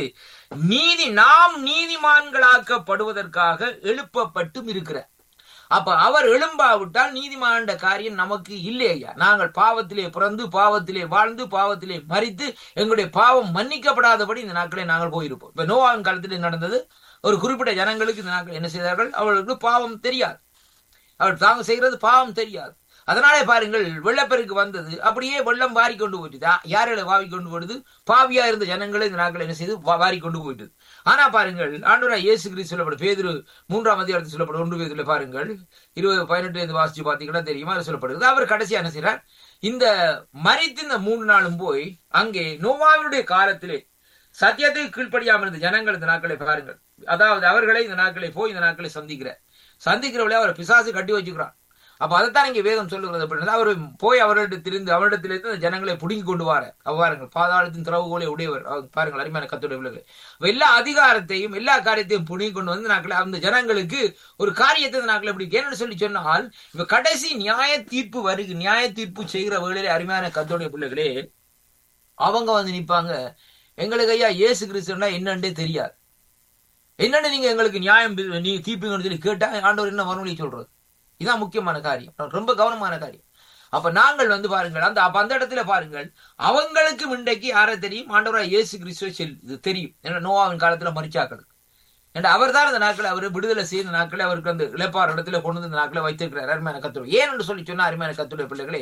நாம் நீதிமான்களாக்கப்படுவதற்காக எழுப்பப்பட்டும் இருக்கிற. அப்ப அவர் எழும்பாவிட்டால் நீதிமான காரியம் நமக்கு இல்லையா. நாங்கள் பாவத்திலே பிறந்து பாவத்திலே வாழ்ந்து பாவத்திலே மரித்து எங்களுடைய பாவம் மன்னிக்கப்படாதபடி இந்த நாட்களை நாங்கள் போயிருப்போம். இப்ப நோவாவின் காலத்தில் நடந்தது, ஒரு குறிப்பிட்ட ஜனங்களுக்கு இந்த நாட்கள் என்ன செய்தார்கள், அவர்களுக்கு பாவம் தெரியாது, அவர்கள் தாங்க செய்கிறது பாவம் தெரியாது. அதனாலே பாருங்கள், வெள்ளப்பெருக்கு வந்தது, அப்படியே வெள்ளம் வாரி கொண்டு போயிட்டு யாரை வாரி கொண்டு போயிடுது, பாவியா இருந்த ஜனங்களை இந்த நாட்கள் என்ன செய்து வாரி கொண்டு போயிட்டு. ஆனா பாருங்கள், ஆண்டவராய் இயேசு கிறிஸ்து சொல்லப்படும் பேதுரு 3ஆம் அதிகாரத்தில் சொல்லப்படும் 1 பேதுருல பாருங்கள் 20-18 வாசிச்சு பாத்தீங்கன்னா தெரியுமா, அது சொல்லப்படுகிறது. அவர் கடைசியா என்ன செய்யறார், இந்த மரித்து இந்த 3 நாளும் போய் அங்கே நோவாவினுடைய காலத்திலே சத்தியத்தை கீழ்ப்படியாமல் இருந்த ஜனங்கள் இந்த நாட்களை பாருங்கள், அதாவது அவர்களை இந்த நாட்களை போய் இந்த நாட்களை சந்திக்கிறவளே அவர் பிசாசு கட்டி வச்சுக்கிறார். அப்ப அதைத்தான் இங்க வேதம் சொல்லுகிறது. அப்படின்னா அவர் போய் அவரிடத்திலிருந்து அந்த ஜனங்களை புடுங்கி கொண்டு வர அவ்வாறுங்கள் பாதாளத்தின் திறவுகோலை உடையவர் பாருங்கள் அருமையான கர்த்தருடைய பிள்ளைகளே. எல்லா அதிகாரத்தையும் எல்லா காரியத்தையும் புடுங்கி கொண்டு வந்து நாட்களை அந்த ஜனங்களுக்கு ஒரு காரியத்தை நாட்களை எப்படி என்னன்னு சொல்லி சொன்னால், இப்ப கடைசி நியாய தீர்ப்பு செய்கிற வேளையிலே அருமையான கர்த்தருடைய பிள்ளைகளே அவங்க நிற்பாங்க, எங்களுக்கு ஐயா இயேசு கிறிஸ்துன்னா என்னன்னே தெரியாது, என்னன்னு நீங்க எங்களுக்கு நியாயம் தீர்ப்புங்கன்னு சொல்லி கேட்டா ஆண்டவர் என்ன மறுமொழி சொல்றது. இதான் முக்கியமான காரியம், ரொம்ப கவனமான காரியம். அப்ப நாங்கள் பாருங்கள் அந்த இடத்துல பாருங்கள், அவங்களுக்கு இன்றைக்கு யாரை தெரியும், ஆண்டவராய் இயேசு கிறிஸ்துவை தெரியும். ஏன்னா நோவாவின் காலத்துல மரிச்சாக்களுக்கு என்ற அவர் தான் அந்த நாட்களை அவர் விடுதலை செய்த நாட்களை அவருக்கு அந்த இழப்பார் இடத்துல கொண்டு வந்து நாட்களை வைத்திருக்கிறார். அருமையான கர்த்தருடைய ஏன் என்று சொல்லி சொன்னா, அருமையான கர்த்தருடைய பிள்ளைகளே,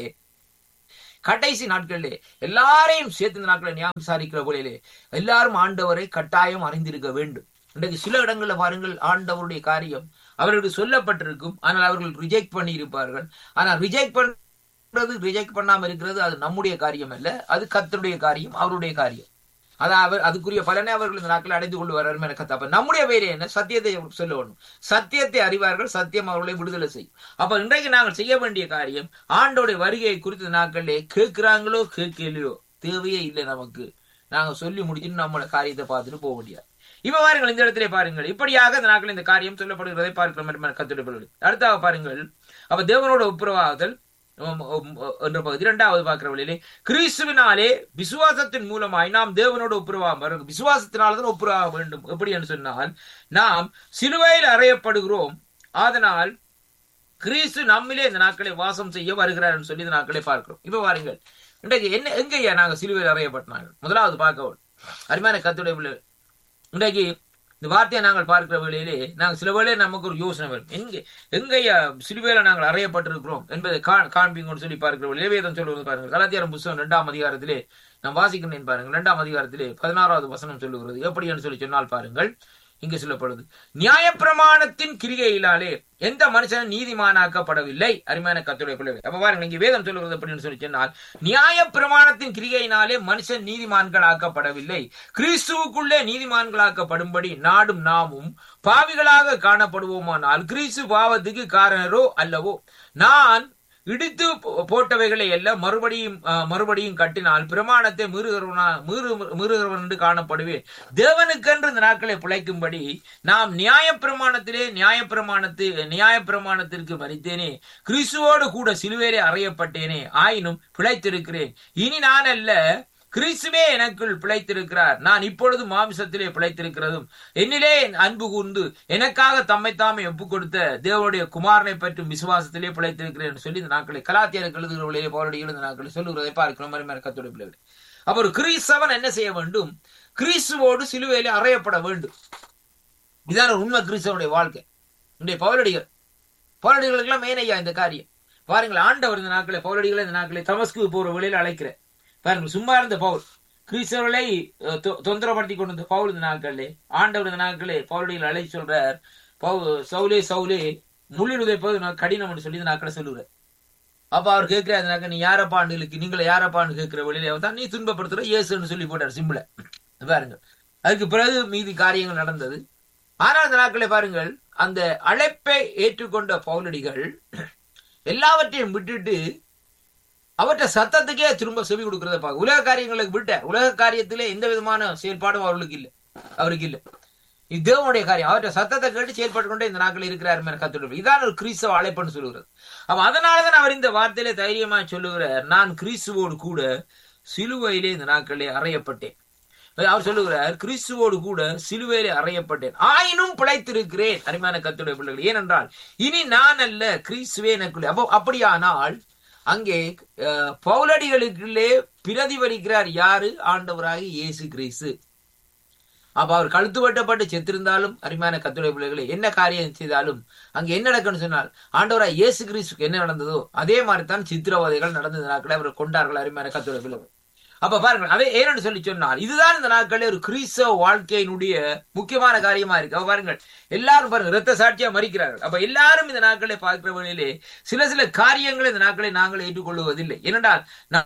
கடைசி நாட்களிலே எல்லாரையும் சேர்த்து இந்த நாட்களை ஞாபகம் விசாரிக்கிற போலே எல்லாரும் ஆண்டவரை கட்டாயம் அறிந்திருக்க வேண்டும். இன்றைக்கு சில இடங்கள்ல பாருங்கள், ஆண்டவருடைய காரியம் அவர்களுக்கு சொல்லப்பட்டிருக்கும், ஆனால் அவர்கள் ரிஜெக்ட் பண்ணி இருப்பார்கள். ஆனால் ரிஜெக்ட் பண்ணாம இருக்கிறது அது நம்முடைய காரியம் அல்ல, அது கர்த்தருடைய காரியம், அவருடைய காரியம். அதாவது அதுக்குரிய பலனை அவர்கள் இந்த நாட்களை அடைந்து கொள்வார்கள் என கத்த. அப்ப நம்முடைய வேலை என்ன? சத்தியத்தை சொல்ல வேண்டும். சத்தியத்தை அறிவார்கள், சத்தியம் அவர்களை விடுதலை செய்யும். அப்ப இன்றைக்கு நாங்கள் செய்ய வேண்டிய காரியம், ஆண்டோடைய வருகையை குறித்த நாட்களிலே கேட்கிறாங்களோ கேட்கலையோ தேவையே இல்லை நமக்கு. நாங்க சொல்லி முடிச்சுட்டு நம்மளோட காரியத்தை பார்த்துட்டு போக முடியாது. இப்ப பாருங்கள், இந்த இடத்திலே பாருங்கள், இப்படியாக இந்த நாட்களில் இந்த காரியம் சொல்லப்படுகிறதை பார்க்கிற கத்துடைய. அடுத்தாக பாருங்கள், அப்ப தேவனோட ஒப்புரவாகுதல் என்ற பகுதி இரண்டாவது பார்க்கிற வழியிலே, கிறிஸ்துவினாலே விசுவாசத்தின் மூலமாய் நாம் தேவனோடு ஒப்புரவாக, விசுவாசத்தினால்தான் ஒப்புரவாக வேண்டும். எப்படி என்று சொன்னால், நாம் சிலுவையில் அறையப்படுகிறோம், அதனால் கிறிஸ்து நம்மிலே இந்த நாட்களை வாசம் செய்ய வருகிறார் என்று சொல்லி இந்த நாட்களை பார்க்கிறோம். இப்ப பாருங்கள், இன்றைக்கு என்ன எங்கய்யா நாங்க சிலுவையில் அறையப்பட்டாங்க? முதலாவது பார்க்க அருமையான கர்த்தருடைய பிள்ளை, இன்றைக்கு இந்த வார்த்தையை நாங்கள் பார்க்கிற வேளையிலே நாங்கள் சில வேளையில நமக்கு ஒரு யோசனை வரும், எங்கய்யா சிலுவையில நாங்கள் அறையப்பட்டிருக்கிறோம் என்பதை காண்பீங்கன்னு சொல்லி பார்க்கிற வேளையிலே வேதம் சொல்லுவது பாருங்கள். கலாத்தியர் புத்தகம் 2ஆம் அதிகாரத்திலே நான் வாசிக்கிறேன் பாருங்கள். 2ஆம் அதிகாரத்திலே 16வது வசனம் சொல்லுகிறது. எப்படி என்று சொல்லி சொன்னால் பாருங்கள், இங்கு சொல்லப்படுது, நியாயப்பிரமாணத்தின் கிரிகையினாலே எந்த மனுஷனும் நீதிமானாக்கப்படவில்லை. அருமையான கர்த்தருடைய பிள்ளைகளே, அப்ப பாருங்க, இங்கே வேதம் சொல்லுவது அப்படின்னு சொல்லி சொன்னால், நியாயப்பிரமாணத்தின் கிரிகையினாலே மனுஷன் நீதிமான்கள் ஆக்கப்படவில்லை, கிறிஸ்துவுக்குள்ளே நீதிமான்களாக்கப்படும்படி நாடும் நாமும் பாவிகளாக காணப்படுவோமானால் கிறிஸ்து பாவத்துக்கு காரணரோ அல்லவோ? நான் இடித்து போட்டவைகளை எல்லாம் மறுபடியும் கட்டினால் பிரமாணத்தை மீறுகிறவன் என்று காணப்படுவேன். தேவனுக்கென்று இந்த நாட்களை பிழைக்கும்படி நாம் நியாயப்பிரமாணத்திற்கு மரித்தேனே, கிறிஸ்துவோடு கூட சிலுவையிலே அறையப்பட்டேனே, ஆயினும் பிழைத்திருக்கிறேன். இனி நான் அல்ல, கிறிஸ்துவே எனக்குள் பிழைத்திருக்கிறார். நான் இப்பொழுது மாமிசத்திலே பிழைத்திருக்கிறதும் என்னிலே அன்பு கூர்ந்து எனக்காக தம்மைத்தாமே ஒப்புக் கொடுத்த தேவனுடைய குமாரனை பற்றும் விசுவாசத்திலே பிழைத்திருக்கிறேன் என்று சொல்லி இந்த நாட்களை கலாத்தியருக்கு எழுதுகிறவர்களே போராடி எழுந்த நாட்களை சொல்லுகிறதை பார்க்கிறோம். கர்த்தருடைய பிள்ளைகளே, அப்ப ஒரு கிறிஸ்தவன் என்ன செய்ய வேண்டும்? கிறிஸ்துவோடு சிலுவையிலே அறையப்பட வேண்டும். இதான உண்மை கிறிஸ்தவனுடைய வாழ்க்கை. இன்றைய பவுலடிகளுக்கு எல்லாம் மேனையா இந்த காரியம். பாருங்கள், ஆண்டவர் இந்த நாட்களை பவுலடிகளை இந்த நாட்களை தமஸ்கு போற வழியில அழைக்கிறேன். பாருங்க, சும்மா இருந்த பவுல், கிறிஸ்தவர்களை தொந்தரப்படுத்தி கொண்டு இந்த பவுல் இந்த நாட்களே ஆண்டவர் இந்த நாட்களே பவுலடிகளை அழைச்சி சொல்றார், சவுலே சவுலே முள்ளில் உதைப்பது கடினம் என்று சொல்லி இந்த நாட்களை சொல்லுறார். அப்ப அவர் கேட்கிறாரு, நீ யாரப்பாண்டுகளுக்கு நீங்களை யாரப்பான்னு கேட்கிற வழியில தான் நீ துன்பப்படுத்துற இயேசுன்னு சொல்லி போட்டார் சிம்பிள. பாருங்கள், அதுக்கு பிறகு மீதி காரியங்கள் நடந்தது. ஆனால் இந்த நாட்களை பாருங்கள், அந்த அழைப்பை ஏற்றுக்கொண்ட பவுலடிகள் எல்லாவற்றையும் விட்டுட்டு அவற்றை சத்தத்துக்கே திரும்ப செவி கொடுக்கறத பார்க்க. உலக காரியங்களுக்கு விட்டார். உலக காரியத்திலே எந்த விதமான செயல்பாடும் அவருக்கு இல்லை. இது தேவனுடைய காரியம். அவற்றை சத்தத்தை கேட்டு செயல்பட்டு கொண்டே இந்த நாட்கள் இருக்கிறார். கத்துட்டு இதான் ஒரு கிறிஸ்தவ அழைப்புன்னு சொல்லுகிறது. அப்ப அதனாலதான் அவர் இந்த வார்த்தையிலே தைரியமா சொல்லுகிறார், நான் கிறிஸ்துவோடு கூட சிலுவையிலே இந்த நாட்களே அறையப்பட்டேன். அவர் சொல்லுகிறார், கிறிஸ்துவோடு கூட சிலுவையிலே அறையப்பட்டேன், ஆயினும் பிழைத்திருக்கிறேன். அருமையான கர்த்தருடைய பிள்ளைகள், ஏனென்றால் இனி நான் அல்ல, கிறிஸ்துவே எனக்குள்ளே. அப்போ அப்படியானால் அங்கே பவுலடிகளுக்குள்ளே பிரதிபலிக்கிறார் யாரு? ஆண்டவராகி இயேசு கிறிஸ்து. அப்ப அவர் கழுத்து வெட்டப்பட்டு செத்திருந்தாலும், அருமையான கர்த்தருடைய பிள்ளைகளே, என்ன காரியம் செய்தாலும் அங்க என்ன நடக்குன்னு சொன்னால், ஆண்டவராய் இயேசு கிறிஸ்துக்கு என்ன நடந்ததோ அதே மாதிரி தான் சித்திரவதைகள் நடந்த நாட்களை அவர் கொண்டார்கள். அருமையான கர்த்தருடைய பிள்ளைகள், அப்ப பாருங்கள், அதே ஏன்னு சொல்லி சொன்னால் இதுதான் இந்த நாட்களே ஒரு கிறிஸ்தவ வாழ்க்கையினுடைய முக்கியமான காரியமா இருக்கு. அப்ப பாருங்கள், எல்லாரும் பாருங்க இரத்த சாட்சியா மறிக்கிறார்கள். அப்ப எல்லாரும் இந்த நாட்களை பார்க்கிற வழியிலே சில காரியங்களை இந்த நாட்களை நாங்கள் ஏற்றுக்கொள்வதில்லை. ஏனென்றால்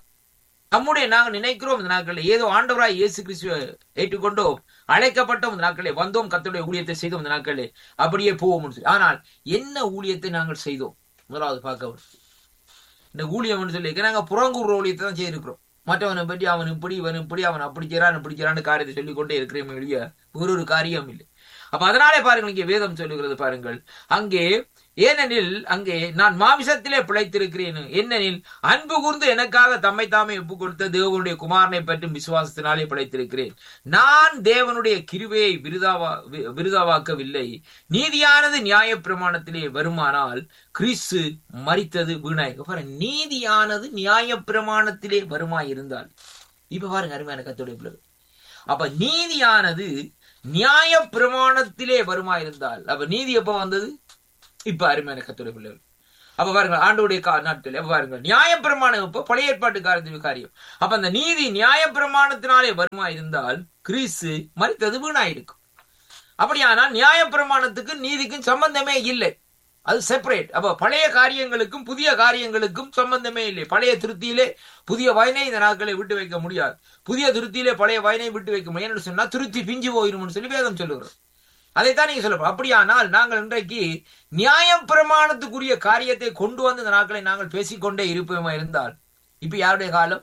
நாங்கள் நினைக்கிறோம் இந்த நாட்களை ஏதோ ஆண்டவராய் இயேசு கிறிஸ்துவை ஏற்றுக்கொண்டோம், அழைக்கப்பட்டோம், இந்த நாட்களே வந்தோம், கர்த்தருடைய ஊழியத்தை செய்தோம், இந்த நாட்களே அப்படியே போவோம். ஆனால் என்ன ஊழியத்தை நாங்கள் செய்தோம்? முதலாவது பார்க்க இந்த ஊழியம் சொல்லி நாங்க புறங்கூர் ஊழியத்தை தான் செய்திருக்கிறோம். மற்றவனை பற்றி அவன் இப்படி இவன் இப்படி அவன் அப்படி செய்யறான்னு காரியத்தை சொல்லிக்கொண்டே இருக்கிறேன் இல்லையா? ஒரு காரியம் இல்லை. அப்ப அதனாலே பாருங்கள், இங்கே வேதம் சொல்லுகிறது பாருங்கள், அங்கே ஏனெனில் அங்கே நான் மாமிசத்திலே பிழைத்திருக்கிறேன், என்னெனில் அன்பு கூர்ந்து எனக்காக தம்மை தாமே ஒப்பு கொடுத்த தேவனுடைய குமாரனை பற்றும் விசுவாசத்தினாலே பிழைத்திருக்கிறேன். நான் தேவனுடைய கிருபையை விருதாவாக்கவில்லை. நீதியானது நியாய பிரமாணத்திலே வருமானால் கிறிஸ்து மரித்தது வீணாய். நீதியானது நியாய பிரமாணத்திலே வருமாயிருந்தால், இப்ப பாருங்க அருமையான கர்த்தருடைய பிள்ளைகள், அப்ப நீதியானது நியாய பிரமாணத்திலே வருமாயிருந்தால், அப்ப நீதி எப்ப வந்தது? இப்ப அருமையான கர்த்தருடைய பிள்ளைகள், அப்ப பாருங்க ஆண்டவருடைய நாட்கள் எப்ப பாருங்க நியாய பிரமாணம் இப்ப பழைய ஏற்பாட்டு காரியம். அப்ப அந்த நீதி நியாய பிரமாணத்தினாலே வருமாயிருந்தால் கிறிஸ்து மரித்தது வீணாயிருக்கும். அப்படியானால் நியாய பிரமாணத்துக்கு நீதிக்கும் சம்பந்தமே இல்லை, அது செப்பரேட். அப்ப பழைய காரியங்களுக்கும் புதிய காரியங்களுக்கும் சம்பந்தமே இல்லை. பழைய திருத்தியிலே புதிய வயனை இந்த நாட்களை விட்டு வைக்க முடியாது, புதிய திருத்தியிலே பழைய வயனை விட்டு வைக்க முடியாது சொன்னா திருத்தி பிஞ்சு போயிரும்னு சொல்லி வேதம் சொல்லுகிறோம். அதைத்தான் நீங்க சொல்ல. அப்படியானால் நாங்கள் இன்றைக்கு நியாய பிரமாணத்துக்குரிய காரியத்தை கொண்டு வந்து இந்த நாட்களை நாங்கள் பேசிக்கொண்டே இருப்போமா இருந்தால், இப்ப யாருடைய காலம்?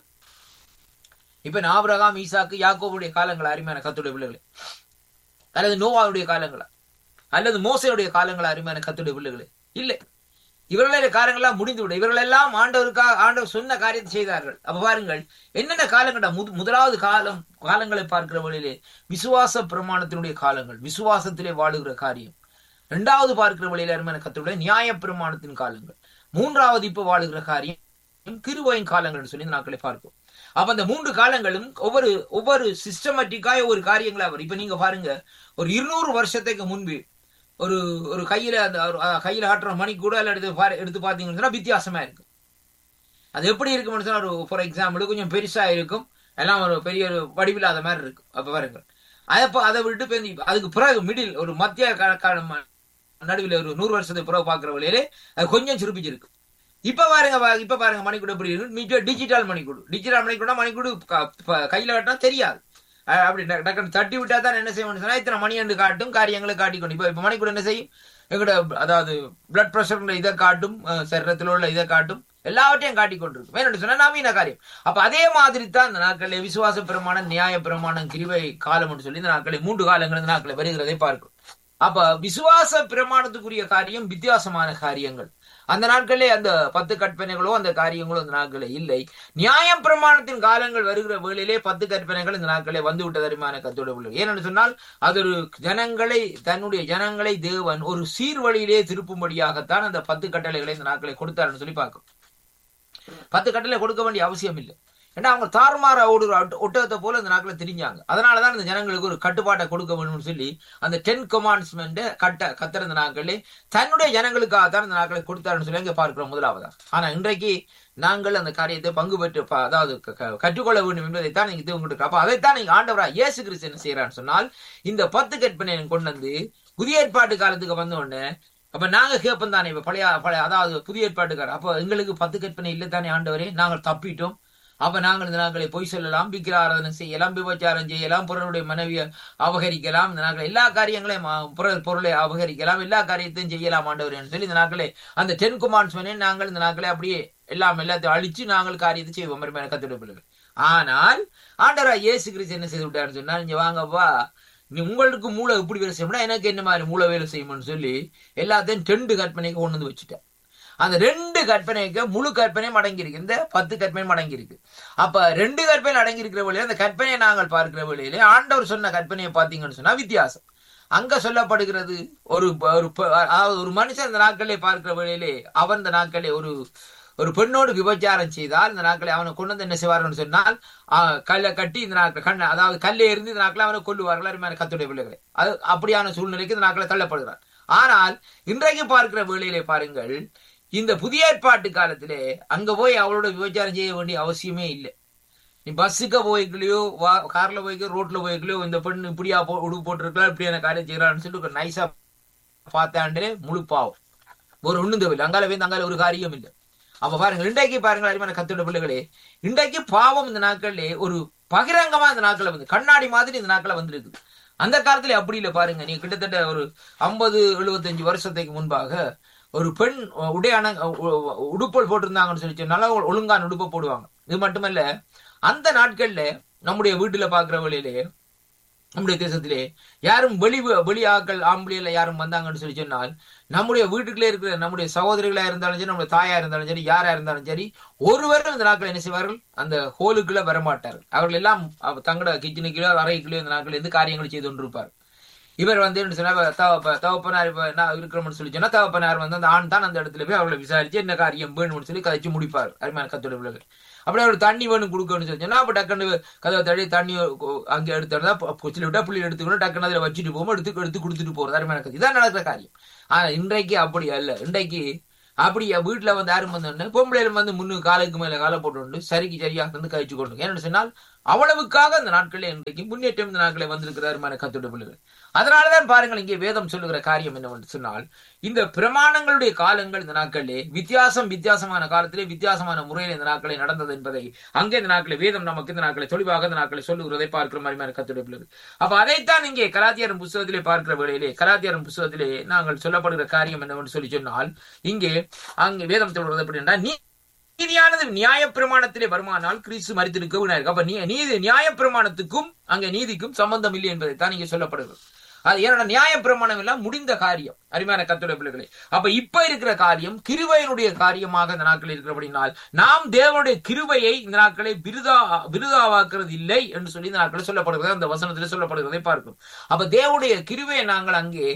இப்ப ஆபிரகாம், ஈசாக்கு, யாக்கோபுடைய காலங்களா அருமையான கர்த்தருடைய பிள்ளைகளே? அல்லது நோவாவுடைய காலங்களா? அல்லது மோசையுடைய காலங்களா அருமையான கர்த்தருடைய பிள்ளைகளே? இல்லை, இவர்களுடைய காலங்கள்லாம் முடிந்துவிடும். இவர்கள் எல்லாம் ஆண்டவர் சொன்ன காரியத்தை செய்தார்கள். அப்ப பாருங்கள் என்னென்ன காலங்கள்டா. முதலாவது காலங்களை பார்க்கிற வழியிலே விசுவாச பிரமாணத்தினுடைய காலங்கள், விசுவாசத்திலே வாழுகிற காரியம். இரண்டாவது பார்க்கிற வழியில அருமையான கர்த்தருடைய நியாய பிரமாணத்தின் காலங்கள். மூன்றாவது இப்ப வாழுகிற காரியம் கிருபையின் காலங்கள் சொல்லி இந்த நாட்களை பார்க்கும். அப்ப அந்த 3 காலங்களும் ஒவ்வொரு சிஸ்டமேட்டிக்காக ஒரு காரியங்களா வரும். இப்ப நீங்க பாருங்க, ஒரு 200 வருஷத்துக்கு முன்பு ஒரு கையில கையில ஆட்டுற மணி கூட எடுத்து பாத்தீங்கன்னு சொன்னா வித்தியாசமா இருக்கும். அது எப்படி இருக்கும்னு சொன்னா, ஒரு ஃபார் எக்ஸாம்பிள் கொஞ்சம் பெருசா இருக்கும், எல்லாம் ஒரு பெரிய ஒரு வடிவில்லாத மாதிரி இருக்கும். அப்ப பாருங்க, அதை விட்டு அதுக்கு பிறகு மிடில் ஒரு மத்திய நடுவில் ஒரு 100 வருஷத்துக்கு பிறகு பாக்குற வழியிலே அது கொஞ்சம் சிறுப்பிச்சிருக்கு. இப்ப பாருங்க மணிக்கூட எப்படி இருக்கு? டிஜிட்டல் மணிக்கூடு கையில கட்டினா தெரியாது. அப்படி டக்குன்னு தட்டி விட்டா தான் என்ன செய்யணும் சொன்னா இத்தனை மணி என்று காட்டும், காரியங்களை காட்டிக்கொண்டு. இப்ப மணிக்கூட என்ன செய்யும்? எங்கட அதாவது பிளட் பிரஷர் இதை காட்டும், சரீரத்தில் உள்ள இதை காட்டும், எல்லாவற்றையும் காட்டிக்கொண்டிருக்கும். வேணும்னு சொன்னா நவீன காரியம். அப்ப அதே மாதிரி தான் இந்த நாட்களில் விசுவாச பிரமாணம், நியாய பிரமாணம், கிருபை காலம் என்று சொல்லி இந்த நாட்களை 3 காலங்கள் இந்த நாட்களை வருகிறதை பார்க்கும். அப்ப விசுவாச பிரமாணத்துக்குரிய காரியம் வித்தியாசமான காரியங்கள். அந்த நாட்களே அந்த 10 கற்பனைகளோ அந்த காரியங்களோ அந்த நாட்களே இல்லை. நியாய பிரமாணத்தின் காலங்கள் வருகிற வேளையிலே 10 கற்பனைகள் இந்த நாட்களே வந்து விட்டதற்கான கர்த்தருடைய பிள்ளைகள். ஏனென்று சொன்னால் அது ஒரு தன்னுடைய ஜனங்களை தேவன் ஒரு சீர்வழியிலே திருப்பும்படியாகத்தான் அந்த 10 கட்டளைகளை இந்த நாட்களை கொடுத்தாருன்னு சொல்லி பார்க்கும். 10 கட்டளை கொடுக்க வேண்டிய அவசியம் இல்லை. ஏன்னா அவங்க தாறுமாற ஒட்டகத்தை போல இந்த நாட்களை தெரிஞ்சாங்க. அதனாலதான் இந்த ஜனங்களுக்கு ஒரு கட்டுப்பாட்டை கொடுக்க வேணும்னு சொல்லி அந்த 10 கமாண்ட்ஸ்மெண்ட் கத்துற இந்த நாட்களே தன்னுடைய ஜனங்களுக்காக தான் இந்த நாட்களை கொடுத்தாருன்னு சொல்லி இங்க பார்க்கிறோம் முதலாவதா. ஆனா இன்றைக்கு நாங்கள் அந்த காரியத்தை பங்கு பெற்று அதாவது கற்றுக்கொள்ள வேண்டும் என்பதைத்தான் நீங்க தேவங்களுக்கு. அப்ப அதைத்தான் நீங்க ஆண்டவரா இயேசு கிறிஸ்து என்ன செய்யறான்னு சொன்னால் இந்த 10 கற்பனை கொண்டு வந்து புதிய ஏற்பாட்டு காலத்துக்கு வந்த உடனே அப்ப நாங்க கேட்போம் தானே, இப்ப பழைய அதாவது புதிய ஏற்பாட்டுக்கார அப்ப எங்களுக்கு 10 கற்பனை இல்லை தானே ஆண்டவரே, நாங்கள் தப்பிட்டோம். அப்ப நாங்கள் இந்த நாட்களை பொய் சொல்லலாம், விக்கிர ஆராதனை செய்யலாம், விபச்சாரம் செய்யலாம், பொருளுடைய மனைவியை அபகரிக்கலாம், இந்த நாட்களை எல்லா காரியங்களையும் பொருளை அபகரிக்கலாம், எல்லா காரியத்தையும் செய்யலாம் ஆண்டவர் சொல்லி இந்த நாட்களே அந்த 10 கமாண்ட்ஸ்மென்ட் நாங்கள் இந்த நாட்களை அப்படியே எல்லாத்தையும் அழிச்சு நாங்கள் காரியத்தை செய்வோம் கத்துடைய பிள்ளைகள். ஆனால் ஆண்டவராக இயேசு கிறிஸ்து என்ன செய்து விட்டாருன்னு சொன்னா, நீங்க வாங்கப்பா நீ உங்களுக்கு மூளை எப்படி வேலை செய்யணும்னா எனக்கு என்ன மாதிரி மூளை வேலை செய்யணும்னு சொல்லி எல்லாத்தையும் 2 கற்பனைக்கு கொண்டு வந்து வச்சுட்டேன். அந்த 2 கற்பனைக்கு முழு கற்பனையும் அடங்கி இருக்கு, இந்த 10 கற்பனையும் அடங்கி இருக்கு. அப்ப 2 கற்பனை அடங்கி இருக்கிற வழியில அந்த கற்பனையை நாங்கள் பார்க்கிற வழியிலே ஆண்டவர் சொன்ன கற்பனையை பார்த்தீங்கன்னு சொன்னா வித்தியாசம். அங்க சொல்லப்படுகிறது ஒரு மனுஷன் இந்த நாட்களே பார்க்கிற வழியிலே அவன் இந்த நாட்களே ஒரு பெண்ணோடு விபச்சாரம் செய்தால் இந்த நாட்களை அவனை கொண்டு வந்து என்ன செய்வார்கள் சொன்னால் கல்லை கட்டி இந்த நாட்கள் அதாவது கல்லை எறிந்து இந்த நாட்களை அவனை கொல்லுவார்கள் அருமையான கர்த்தருடைய பிள்ளைகளை. அது அப்படியான சூழ்நிலைக்கு இந்த நாட்களை தள்ளப்படுகிறார். ஆனால் இன்றைக்கு பார்க்கிற வேளையிலே பாருங்கள், இந்த புதிய ஏற்பாட்டு காலத்திலே அங்க போய் அவளோட விபச்சாரம் செய்ய வேண்டிய அவசியமே இல்லை. நீ பஸ்ஸுக்கு போய்க்கலையோ கார்ல போய்க்கோ ரோட்ல போய்க்கலையோ இந்த பெண் இப்படியா உடுப்பு போட்டிருக்கலாம் இப்படியான காரியம் செய்யறான்னு சொல்லிட்டு நைஸா பார்த்தாண்டே முழு பாவம் ஒரு ஒண்ணும் தேவையில்லை. அங்கால போய் அங்கால ஒரு காரியம் இல்லை. அப்ப பாருங்க இன்றைக்கு பாருங்கள் அருமையான கர்த்தருடைய பிள்ளைகளே, இன்றைக்கு பாவம் இந்த நாட்கள்ல ஒரு பகிரங்கமா இந்த நாட்களை வந்து கண்ணாடி மாதிரி இந்த நாட்களை வந்திருக்கு. அந்த காலத்துல அப்படி இல்லை. பாருங்க நீங்க கிட்டத்தட்ட ஒரு 50-75 வருஷத்துக்கு முன்பாக ஒரு பெண் உடுப்பல் போட்டிருந்தாங்கன்னு சொல்லி சொன்னால ஒழுங்கான உடுப்பை போடுவாங்க. இது மட்டுமல்ல, அந்த நாட்கள்ல நம்முடைய வீட்டுல பாக்குற வழியிலே நம்முடைய தேசத்திலே யாரும் வெளி ஆக்கள் ஆம்பளையில யாரும் வந்தாங்கன்னு சொல்லி சொன்னால் நம்முடைய வீட்டுக்குள்ளே இருக்கிற நம்முடைய சகோதரிகளா இருந்தாலும் சரி, நம்முடைய தாயா இருந்தாலும் சரி, யாரா இருந்தாலும் சரி, ஒருவரும் இந்த நாட்கள் என்ன செய்வார்கள், அந்த ஹோலுக்குள்ள வரமாட்டார்கள். அவர்கள் எல்லாம் தங்களோட கிச்சனுக்குள்ளோ அறைக்குள்ளோ இந்த நாட்கள் இருந்து காரியங்கள் செய்து கொண்டிருப்பார். இவர் வந்து தகப்பனார் இருக்கிறோம்னு சொல்லி சொன்னா தகப்பனார் வந்து அந்த ஆண் தான் அந்த இடத்துல போய் அவர்களை விசாரிச்சு என்ன காரியம் வேணும்னு சொல்லி கதைச்சு முடிப்பார் அருமையான கர்த்தருடைய பிள்ளைகள். அப்படியே ஒரு தண்ணி வேணும் கொடுக்கணும்னு சொன்னா அப்ப டக்குன்னு கதவை தள்ளி தண்ணி அங்கே எடுத்து கொச்சில விட்டா புள்ளி எடுத்துக்கணும், டக்குன்னு அதில் வச்சுட்டு போகும், எடுத்து கொடுத்துட்டு போறது அருமையான கதை. இதான் நடக்கிற காரியம். ஆனா இன்றைக்கு அப்படி அல்ல. இன்றைக்கு அப்படி வீட்டுல வந்து யாரும் வந்து பொம்பளையில வந்து முன்னுக்கு காலுக்கு மேல காலை போட்டு சரிக்கு சரியாக வந்து கழிச்சு கொண்டு. ஏன்னு சொன்னால் அவ்வளவுக்காக இந்த நாட்களே இன்றைக்கு முன்னேற்றம் இந்த நாட்களே வந்திருக்கிறார் கத்துடைய பிள்ளைகள். அதனாலதான் பாருங்கள் இங்கே வேதம் சொல்லுகிற காரியம் என்னவென்று சொன்னால், இந்த பிரமாணங்களுடைய காலங்கள் இந்த நாட்களிலே வித்தியாசமான காலத்திலே வித்தியாசமான முறையில் இந்த நாட்களை நடந்தது என்பதை அங்கே இந்த நாட்களை வேதம் நமக்கு இந்த நாட்களை தெளிவாக இந்த நாட்களை சொல்லுகிறதை பார்க்கிற மாதிரி கத்துடைய பிள்ளைகள். அப்ப அதைத்தான் இங்கே கலாத்தியரின் புஸ்தகத்திலே பார்க்கிற வேளையிலே கலாத்தியரின் புஸ்தகத்திலே நாங்கள் சொல்லப்படுகிற காரியம் என்னவென்று சொன்னால், இங்கே அங்கே வேதம் சொல்றது எப்படி என்றால், நீதியானது நியாய பிரமாணத்திலே வருமானால் கிறிஸ்து மரித்திருக்க வினாயிருக்கு. அப்ப நீதி நியாய பிரமாணத்துக்கும் அங்கே நீதிக்கும் சம்பந்தம் இல்லை என்பதைத்தான் இங்கே சொல்லப்படுகிறது. அது ஏன்னா நியாய பிரமாணம் எல்லாம் முடிந்த காரியம் அருமையான கர்த்தருடைய பிள்ளைகளே. அப்ப இப்ப இருக்கிற காரியம் கிருபையினுடைய காரியமாக இந்த நாட்களில் இருக்கிறபடினால் நாம் தேவனுடைய கிருபையை இந்த நாட்களை விருதாவாக்குறது இல்லை என்று சொல்லி இந்த நாட்களில் சொல்லப்படுகிறது, அந்த வசனத்திலே சொல்லப்படுகிறதை பார்க்கிறோம். அப்ப தேவனுடைய கிருபையை நாங்கள் அங்கே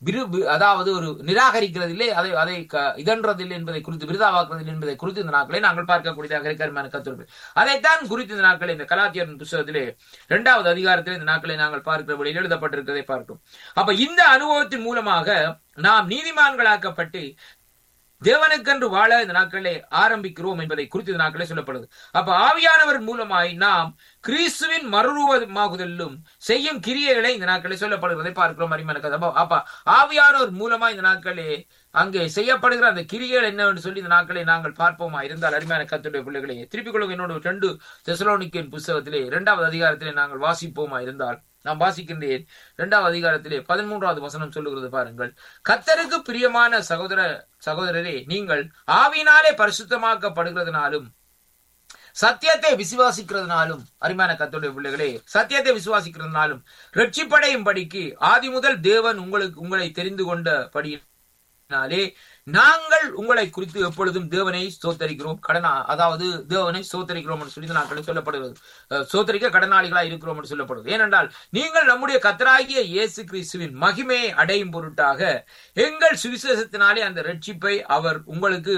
அதாவது ஒரு நிராகரிக்கிறதில்லை, அதை இதன்றதில்லை என்பதை குறித்து, விருதாவாக்குறதில்லை என்பதை குறித்து இந்த நாட்களை நாங்கள் பார்க்கக்கூடியதாக இருக்கிற கர்த்தருடைய அதைத்தான் குறித்து இந்த நாட்களை இந்த கலாத்தியரின் புத்தகத்திலே 2வது அதிகாரத்திலே இந்த நாட்களை நாங்கள் பார்க்கிற வழியில் எழுதப்பட்டிருக்கிறதை பார்க்கிறோம். அப்ப இந்த அனுபவத்தின் மூலமாக நாம் நீதிமான்களாக்கப்பட்டு தேவனுக்கென்று வாழ இந்த நாட்களை ஆரம்பிக்கிறோம் என்பதை குறித்து இந்த நாட்களே சொல்லப்படுது. அப்ப ஆவியானவர் மூலமாய் நாம் கிறிஸ்துவின் மறுரூபமாகுதலும் செய்யும் கிரியைகளை இந்த நாட்களே சொல்லப்படுகிறதை பார்க்கிறோம் அருமையான. அப்ப ஆவியானவர் மூலமாய் இந்த நாட்களே அங்கே செய்யப்படுகிற அந்த கிரியைகள் என்னவென்று சொல்லி இந்த நாட்களை நாங்கள் பார்ப்போமா இருந்தால் அருமையான கர்த்தருடைய பிள்ளைகளே, திருப்பிக் கொள்ளுங்க என்னோட 2 தெசலோனிக்கேயர் புத்தகத்திலே 2வது அதிகாரத்திலே நாங்கள் வாசிப்போமா இருந்தால், நாம் வாசிக்கின்றேன் 2வது அதிகாரத்திலே 13வது வசனம் சொல்லுகிறது பாருங்கள். கர்த்தருக்கு பிரியமான சகோதரரே, நீங்கள் ஆவியினாலே பரிசுத்தமாக்கப்படுகிறதுனாலும் சத்தியத்தை விசுவாசிக்கிறதுனாலும் அருமையான கர்த்தருடைய பிள்ளைகளே, சத்தியத்தை விசுவாசிக்கிறதுனாலும் ரட்சிப்படையும் படிக்கு ஆதி முதல் தேவன் உங்களை தெரிந்து கொண்டபடி நாங்கள் உங்களை குறித்து எப்பொழுதும் தேவனை ஸ்தோத்தரிக்கிறோம், அதாவது தேவனை ஸ்தோத்தரிக்கிறோம் என்று சொல்லி நாட்களில் சொல்லப்படுகிறது. ஸ்தோத்தரிக்க கடனாளிகளாய் இருக்கிறோம் என்று சொல்லப்படுகிறது. ஏனென்றால் நீங்கள் நம்முடைய கர்த்தராகிய இயேசு கிறிஸ்துவின் மகிமையை அடையும் பொருட்டாக எங்கள் சுவிசேஷத்தினாலே அந்த ரட்சிப்பை அவர் உங்களுக்கு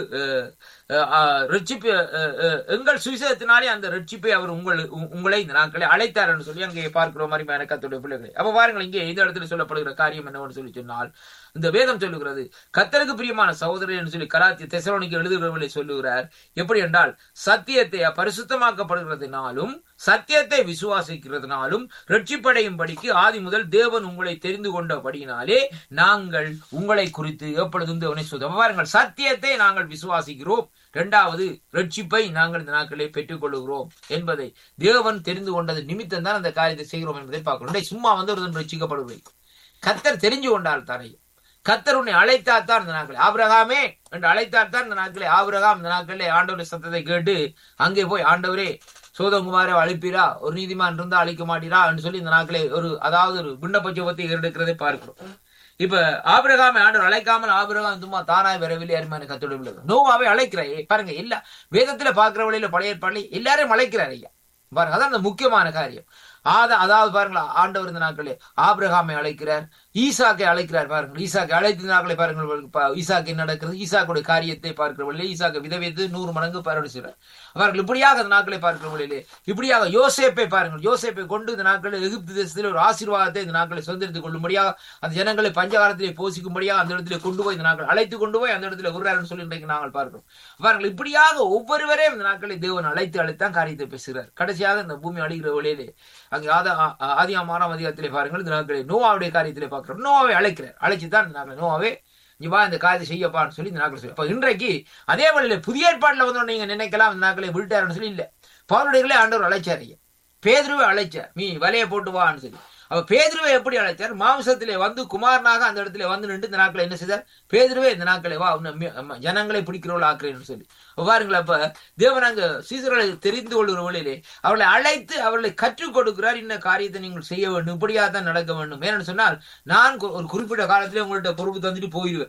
எங்கள் சுவிசேஷத்தினாலே அந்த ரட்சிப்பை அவர் உங்களை இந்த நாட்களை அழைத்தார் என்று சொல்லி அங்கே பார்க்கிறோம் அருமையான கர்த்தருடைய பிள்ளைகளை. அப்ப பாருங்கள் இங்கே இந்த இடத்துல சொல்லப்படுகிற காரியம் என்னவென்று சொல்லி சொன்னால், இந்த வேதம் சொல்லுகிறது கர்த்தருக்கு பிரியமான சகோதரர் என்று சொல்லி கலாத்திய தெசலோனிக்கேயர் எழுதுகிறவர்களை சொல்லுகிறார். எப்படி என்றால், சத்தியத்தை பரிசுத்தமாக்கப்படுகிறதுனாலும் சத்தியத்தை விசுவாசிக்கிறதுனாலும் ரட்சிப்படையும் படிக்கு ஆதி முதல் தேவன் உங்களை தெரிந்து கொண்டபடியினாலே நாங்கள் உங்களை குறித்து எப்பொழுதும் தேவனை பாருங்கள், சத்தியத்தை நாங்கள் விசுவாசிக்கிறோம், 2வது ரட்சிப்பை நாங்கள் இந்த நாட்களை பெற்றுக் கொள்ளுகிறோம் என்பதை தேவன் தெரிந்து கொண்டது நிமித்தம் தான் அந்த காரியத்தை செய்கிறோம் என்பதை பார்க்கிறோம். சும்மா வந்து ஒரு ரட்சிக்கப்படுவதை கர்த்தர் தெரிஞ்சு கொண்டால் தானே, கர்த்தர் உன்னை அழைத்தாத்தான் இந்த நாட்களே, ஆபிரகாமே என்று அழைத்தாத்தான் இந்த நாட்களே. ஆபிரகாம் இந்த நாட்களே ஆண்டவருடைய சத்தத்தை கேட்டு அங்கே போய், ஆண்டவரே சோதகுமாரை அழைப்பீரா, ஒரு நீதிமான் இருந்தா அழைக்க மாட்டீரா என்று சொல்லி இந்த நாட்களே அதாவது ஒரு விண்ணப்ப ஜெபத்தை எடுக்கிறதை பார்க்கிறோம். இப்ப ஆபிரகாமை ஆண்டவர் அழைக்காமல் ஆபிரகாம் சும்மா தானாய் வரவில்லை அருமையான கர்த்தருடைய பிள்ளைகளே. நோவாவை அழைக்கிறாய் பாருங்க, எல்லா வேதத்துல பார்க்கிற வழியில பழைய ஏற்பாடுல எல்லாரையும் அழைக்கிறார் ஐயா பாருங்க. அதான் அந்த முக்கியமான காரியம். அதாவது பாருங்களா, ஆண்டவர் இந்த நாட்களே ஆபிரகாமை அழைக்கிறார், ஈசாக்கை அழைக்கிறார் பாருங்கள். ஈசாக்கை அழைத்த நாட்களை பாருங்கள், ஈசாக்கு நடக்கிறது, ஈசாக்குடைய காரியத்தை பார்க்கிற வழியிலே ஈசாக்கை விதவைத்து 100 மடங்கு பரவடிச்சார் அவர்கள். இப்படியாக இந்த நாட்களை பார்க்கிற வழியிலே இப்படியாக யோசேப்பை பாருங்கள், யோசேப்பை கொண்டு இந்த நாட்களில் எகிப்து தேசத்தில் ஒரு ஆசீர்வாதத்தை இந்த நாட்களை சுதந்திரத்துக் கொள்ளும்படியாக, அந்த ஜனங்களை பஞ்சகாலத்திலே போஷிக்கும்படியாக அந்த இடத்துல கொண்டு போய் இந்த நாட்கள் அழைத்து கொண்டு போய் அந்த இடத்துல விடுறாருன்னு சொல்லி இன்றைக்கு நாங்கள் பார்க்கிறோம் பாருங்கள். இப்படியாக ஒவ்வொருவரையும் இந்த நாட்களை தேவன் அழைத்தான் காரியத்தை பேசுகிறார். கடைசியாக இந்த பூமி அழிகிற வழியிலே அங்கே ஆதியாகமம் 6ஆம் அதிகாரத்திலே பாருங்கள், இந்த நாட்களை நோவாவுடைய காரியத்திலே பார்க்கிறோம். நோவாவை அழைக்கிறார், அழைச்சுதான் இந்த நாட்களை நோவாவே நீ வா இந்த காரியத்தை செய்யப்பான்னு சொல்லி இந்த நாட்கள் சொல்லி. அப்ப இன்றைக்கு அதே வழியில புதிய ஏற்பாடுல வந்து நீங்க நினைக்கலாம் இந்த நாட்களை விட்டாருன்னு சொல்லி இல்ல, பவுலுடையர்களே ஆண்டவர் அழைச்சார், பேதுருவை அழைச்சார், நீ வலையை போட்டு வான்னு சொல்லி. அப்ப பேதுருவை எப்படி அழைச்சார், மாம்சத்திலே வந்து குமாரனாக அந்த இடத்துல வந்து நின்று இந்த நாட்களை என்ன செய்தார், பேதுருவே இந்த நாட்களை வா ஜனங்களை பிடிக்கிறவள் ஆக்குறேன்னு சொல்லி. பாருங்களா, அப்ப தேவன் அங்க சீசர்களை தெரிந்து கொள்கிற வழியிலே அவர்களை அழைத்து அவர்களை கற்றுக் கொடுக்கிறார். இந்த காரியத்தை நீங்கள் செய்ய வேண்டும், இப்படியா தான் நடக்க வேண்டும். ஏன்னு சொன்னால், நான் ஒரு குறிப்பிட்ட காலத்திலே உங்கள்ட்ட பொறுப்பு தந்துட்டு போயிடுவேன்,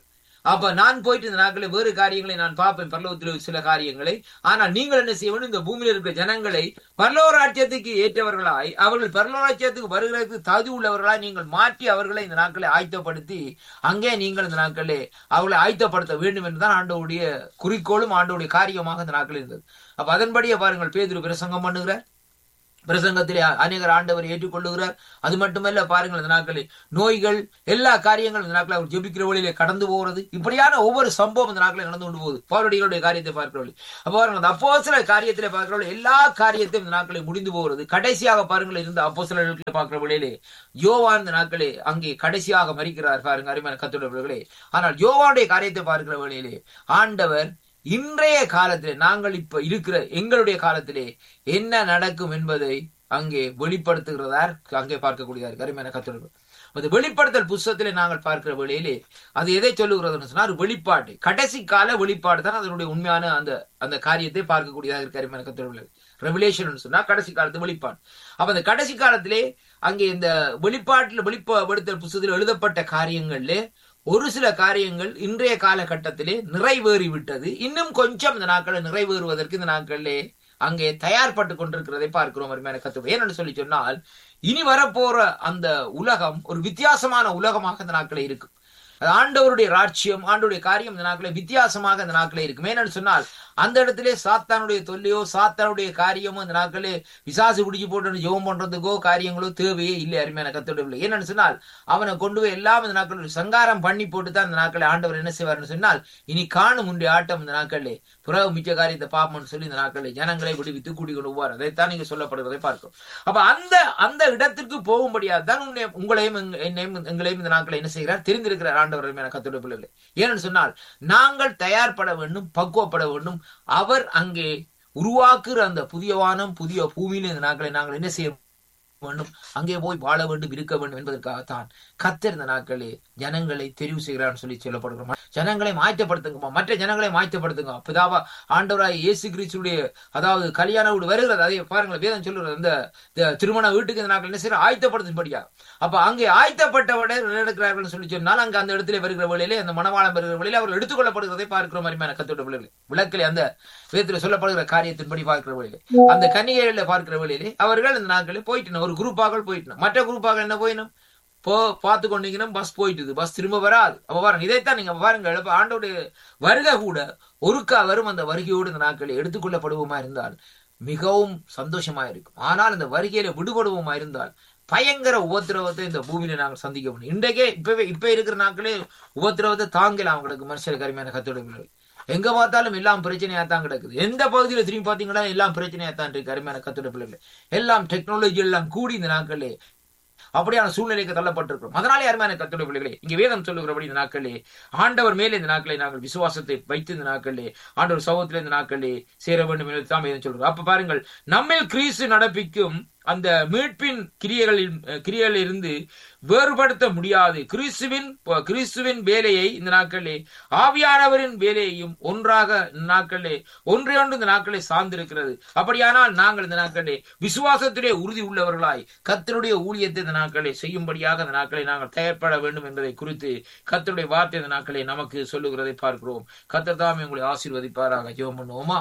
அப்ப நான் போயிட்டு இந்த நாட்களை வேறு காரியங்களை நான் பார்ப்பேன், பரலோகத்தில் சில காரியங்களை. ஆனால் நீங்கள் என்ன செய்ய வேண்டும்? இந்த பூமியில் இருக்கிற ஜனங்களை பரலோக ராஜ்யத்துக்கு ஏற்றவர்களாய், அவர்கள் பரலோக ராஜ்யத்துக்கு வருகிறதுக்கு தகுதி உள்ளவர்களாய் நீங்கள் மாற்றி அவர்களை இந்த நாட்களை ஆயத்தப்படுத்தி அங்கே நீங்கள் இந்த நாட்களே அவர்களை ஆயத்தப்படுத்த வேண்டும் என்றுதான் ஆண்டவருடைய குறிக்கோளும் ஆண்டவருடைய காரியமாக இந்த நாட்கள் இருந்தது. அப்ப அதன்படியே பாருங்கள், பேதுரு பிரசங்கம் பண்ணுகிறார். பிரசங்கத்திலே அநேகர் ஆண்டவர் ஏற்றுக்கொள்ளுகிறார். அது மட்டுமல்ல, பாருங்கள் இந்த நாட்களில் நோய்கள் எல்லா காரியங்களும் இந்த நாட்களில் அவர் ஜெபிக்கிற வழியிலே கடந்து போகிறது. இப்படியான ஒவ்வொரு சம்பவம் இந்த நாட்களில் நடந்து கொண்டு போகுது. பவுலடிகளுடைய காரியத்தை பார்க்கிறவர்கள் அப்ப பாருங்கள், அந்த அப்போஸ்தலர் காரியத்திலே பார்க்கிறவர்கள் எல்லா காரியத்தையும் இந்த நாட்களில் முடிந்து போகிறது. கடைசியாக பாருங்கள், இருந்த அப்போஸ்தலர்களை பார்க்கிற வழியிலே யோவான் இந்த நாட்களே அங்கே கடைசியாக மரிக்கிறார். பாருங்க அருமையான கர்த்தருடைய. ஆனால் யோவானுடைய காரியத்தை பார்க்கிற வழியிலே ஆண்டவர் இன்றைய காலத்திலே, நாங்கள் இப்ப இருக்கிற எங்களுடைய காலத்திலே என்ன நடக்கும் என்பதை அங்கே வெளிப்படுத்துகிறதார் அங்கே பார்க்கக்கூடியதார் அருமையான கர்த்தர்கள். அந்த வெளிப்படுத்தல் புஸ்தகத்திலே நாங்கள் பார்க்கிற வேளையிலே அது எதை சொல்லுகிறதுன்னு சொன்னா, வெளிப்பாடு, கடைசி கால வெளிப்பாடு தான் அதனுடைய உண்மையான அந்த காரியத்தை பார்க்கக்கூடியதாக இருக்கு அருமையான கர்த்தர்கள். ரெவலேஷன் சொன்னா கடைசி காலத்து வெளிப்பாடு. அப்ப அந்த கடைசி காலத்திலே அங்கே இந்த வெளிப்படுத்தல் புஸ்தகத்தில் எழுதப்பட்ட காரியங்கள்ல ஒரு சில காரியங்கள் இன்றைய காலகட்டத்திலே நிறைவேறி விட்டது. இன்னும் கொஞ்சம் இந்த நாட்களை நிறைவேறுவதற்கு இந்த நாட்களிலே அங்கே தயார்பட்டு கொண்டிருக்கிறதை பார்க்கிறோம் அருமையான கர்த்தர். ஏன்னு சொல்லி சொன்னால், இனி வரப்போற அந்த உலகம் ஒரு வித்தியாசமான உலகமாக இந்த நாட்களே இருக்கும். ஆண்டவருடைய ராஜ்யம், ஆண்டவருடைய காரியம் இந்த நாட்களே வித்தியாசமாக இந்த நாட்களே இருக்கும். ஏன்னு சொன்னால், அந்த இடத்திலே சாத்தானுடைய தொல்லையோ சாத்தானுடைய காரியமோ இந்த நாட்களே விசாசு பிடிச்சி போட்டு ஜெபம் பண்றதுக்கோ காரியங்களோ தேவையே இல்லை அருமையான கர்த்தருடைய. ஏன்னு சொன்னால், அவனை கொண்டு போய் எல்லாம் இந்த நாட்கள் சங்காரம் பண்ணி போட்டு தான் இந்த நாட்களை ஆண்டவர் என்ன செய்வார்னு சொன்னால், இனி காணும் உடைய ஆட்டம் இந்த நாட்களே புறவு மிச்ச காரியத்தை பார்ப்போம்னு சொல்லி இந்த நாட்களை ஜனங்களை விடுவித்து கூட்டிக் கொண்டு போவார். அதைத்தான் நீங்க சொல்லப்படுவதை பார்க்கும். அப்ப அந்த இடத்திற்கு போகும்படியாக தான் உங்களையும் எங்களையும் இந்த நாட்களை என்ன செய்கிறார்? தெரிந்திருக்கிறார் ஆண்டவர் கர்த்தருடைய பிள்ளைகளே. ஏன்னு சொன்னால், நாங்கள் தயார்பட வேண்டும், பக்குவப்பட வேண்டும். அவர் அங்கே உருவாக்குற அந்த புதிய வானம் புதிய பூமியில இந்த நாட்களை நாங்கள் என்ன செய்ய வேண்டும்? அங்கே போய் வாழ வேண்டும், இருக்க வேண்டும் என்பதற்காகத்தான் கர்த்தர் இந்த நாட்களே ஜனங்களை தெரிவு செய்கிறான்னு சொல்லி சொல்லப்படுகிறோம். ஜனங்களை மாற்றப்படுத்துங்கம்மா, மற்ற ஜனங்களை மாற்றப்படுத்துங்க. பிதாவா ஆண்டவராய் இயேசு கிறிஸ்துடைய அதாவது கல்யாண வீடு வருகிறது. அதே பாருங்கள், வேதம் சொல்லுறது அந்த திருமண வீட்டுக்கு இந்த நாட்கள் என்ன செய்ய ஆயத்தப்படுத்தும்படியா. அப்ப அங்கே ஆயத்தப்பட்டவரை நடக்கிறார்கள் சொல்லி சொன்னால், அங்க அந்த இடத்துல வருகிற வழியிலே, அந்த மணவாளம் வருகிற வழியிலே அவர்கள் எடுத்துக்கொள்ளப்படுகிறதை பார்க்கிறோம் அருமையான கர்த்தருடைய பிள்ளைகளே. விளக்கிலே அந்த வேதத்தில் சொல்லப்படுகிற காரியத்தின்படி பார்க்கிற வழியிலே, அந்த கன்னிகைகளில் பார்க்கிற வழியிலே அவர்கள் இந்த நாட்களில் போயிட்டு ஒரு குரூப்பாக போயிட்டு மற்ற குரூப்பாக என்ன போயினும் பார்த்து கொண்டீங்கன்னா பஸ் போயிட்டுது, பஸ் திரும்ப வராது. அப்ப பாருங்க, இதைத்தான் நீங்க பாருங்க, ஆண்டோடைய வருகை கூட ஒருக்கா வரும். அந்த வருகையோடு இந்த நாட்களை எடுத்துக்கொள்ளப்படுவோமா இருந்தால் மிகவும் சந்தோஷமா இருக்கும். ஆனால் இந்த வருகையில விடுபடுவோமா இருந்தால் பயங்கர உபத்திரவத்தை இந்த பூமியில நாங்கள் சந்திக்க முடியும். இன்றைக்கே இப்ப இருக்கிற நாட்களே உபத்திரவத்தை தாங்கலாம் அவங்களுக்கு மனுஷர் கருமையான கத்தோட. எங்க பார்த்தாலும் எல்லாம் பிரச்சனையாத்தான் கிடக்குது. எந்த பகுதியில திரும்பி பாத்தீங்கன்னா எல்லாம் பிரச்சனையாத்தான் இருக்கு அருமையான கத்தோட பிள்ளைகள். எல்லாம் டெக்னாலஜி எல்லாம் கூடி இந்த நாட்களே அப்படியான சூழ்நிலைக்கு தள்ளப்பட்டிருக்கிறோம். அதனாலே அருமையான கர்த்தருடைய பிள்ளைகளே, இங்க வேதம் சொல்லுகிறபடி இந்த நாட்களே ஆண்டவர் மேலே இந்த நாட்களை நாங்கள் விசுவாசத்தை வைத்து இந்த நாட்களே ஆண்டவர் சமூகத்திலே இந்த நாட்களே சேர வேண்டும் என்று தான் வேதம் சொல்கிறோம். அப்ப பாருங்கள், நம்மில் கிறிஸ்து நடப்பிக்கும் அந்த மீட்பின் கிரியைகளில் இருந்து வேறுபடுத்த முடியாது. கிறிஸ்துவின் வேலையை இந்த நாட்களே ஆவியானவரின் வேலையையும் ஒன்றாக நாட்களே ஒன்றையொன்று இந்த நாட்களை சார்ந்திருக்கிறது. அப்படியானால் நாங்கள் இந்த நாட்களே விசுவாசத்திலே உறுதி உள்ளவர்களாய் கர்த்தருடைய ஊழியத்தை இந்த நாட்களை செய்யும்படியாக இந்த நாட்களை நாங்கள் தயார்பட வேண்டும் என்பதை குறித்து கர்த்தருடைய வார்த்தை இந்த நாட்களை நமக்கு சொல்லுகிறதை பார்க்கிறோம். கர்த்தர் தாமே உங்களை ஆசீர்வதிப்பாராக. ஜெபம் பண்ணுவோமா?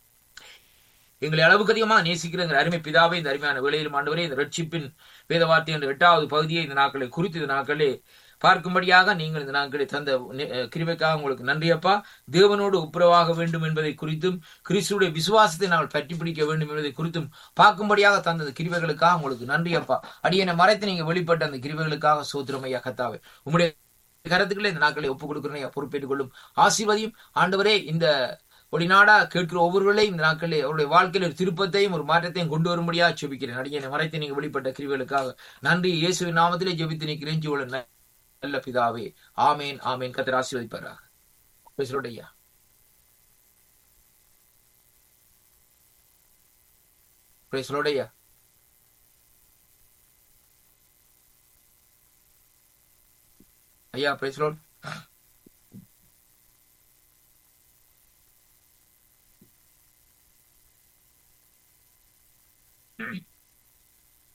எங்களை அளவுக்கு அதிகமாக நேசிக்கிற அருமை பிதாவை, இந்த அருமையான வேளையிலும் ஆண்டவரே, இந்த ரட்சிப்பின் வேத வார்த்தை என்ற 8வது பகுதியை இந்த நாட்களை குறித்து இந்த நாட்களே பார்க்கும்படியாக நீங்கள் இந்த நாட்களை தந்த கிருபைக்காக உங்களுக்கு நன்றியப்பா. தேவனோடு ஒப்புரவாக வேண்டும் என்பதை குறித்தும் கிறிஸ்துடைய விசுவாசத்தை நாங்கள் பற்றி பிடிக்க வேண்டும் என்பதை குறித்தும் பார்க்கும்படியாக தந்த கிருபைகளுக்காக உங்களுக்கு நன்றியப்பா. அடியனை மறைத்து நீங்க வெளிப்பட்ட அந்த கிருபைகளுக்காக சோத்திரம் ஐயா கர்த்தாவே. உங்களுடைய கருத்துக்களை இந்த நாட்களை ஒப்புக் கொடுக்கிறேன் ஐயா, பொறுப்பேற்றுக் கொள்ளும். ஆசீர்வதியும் ஆண்டவரே. இந்த ஒளிநாடா கேட்கிற ஒவ்வொருவர்களையும் இந்த நாட்களில் அவருடைய வாழ்க்கையில் ஒரு திருப்பத்தையும் ஒரு மாற்றத்தையும் கொண்டு வரும்படியாக ஜெபிக்கிறேன். அடியனை மறைத்து நீங்க வெளிப்பட்ட கிருபைகளுக்காக நன்றி. இயேசுவின் நாமத்திலே ஜெபித்து நிற்கிறேன் ஜீவன நல்ல பிதாவே. ஆமேன் ஆமேன். கர்த்தர் ஆசீர்வதிப்பாராக. பேசுறோம் ஐயா. பேசுறோம் ஐயா. ஐயா பேசுறோம்.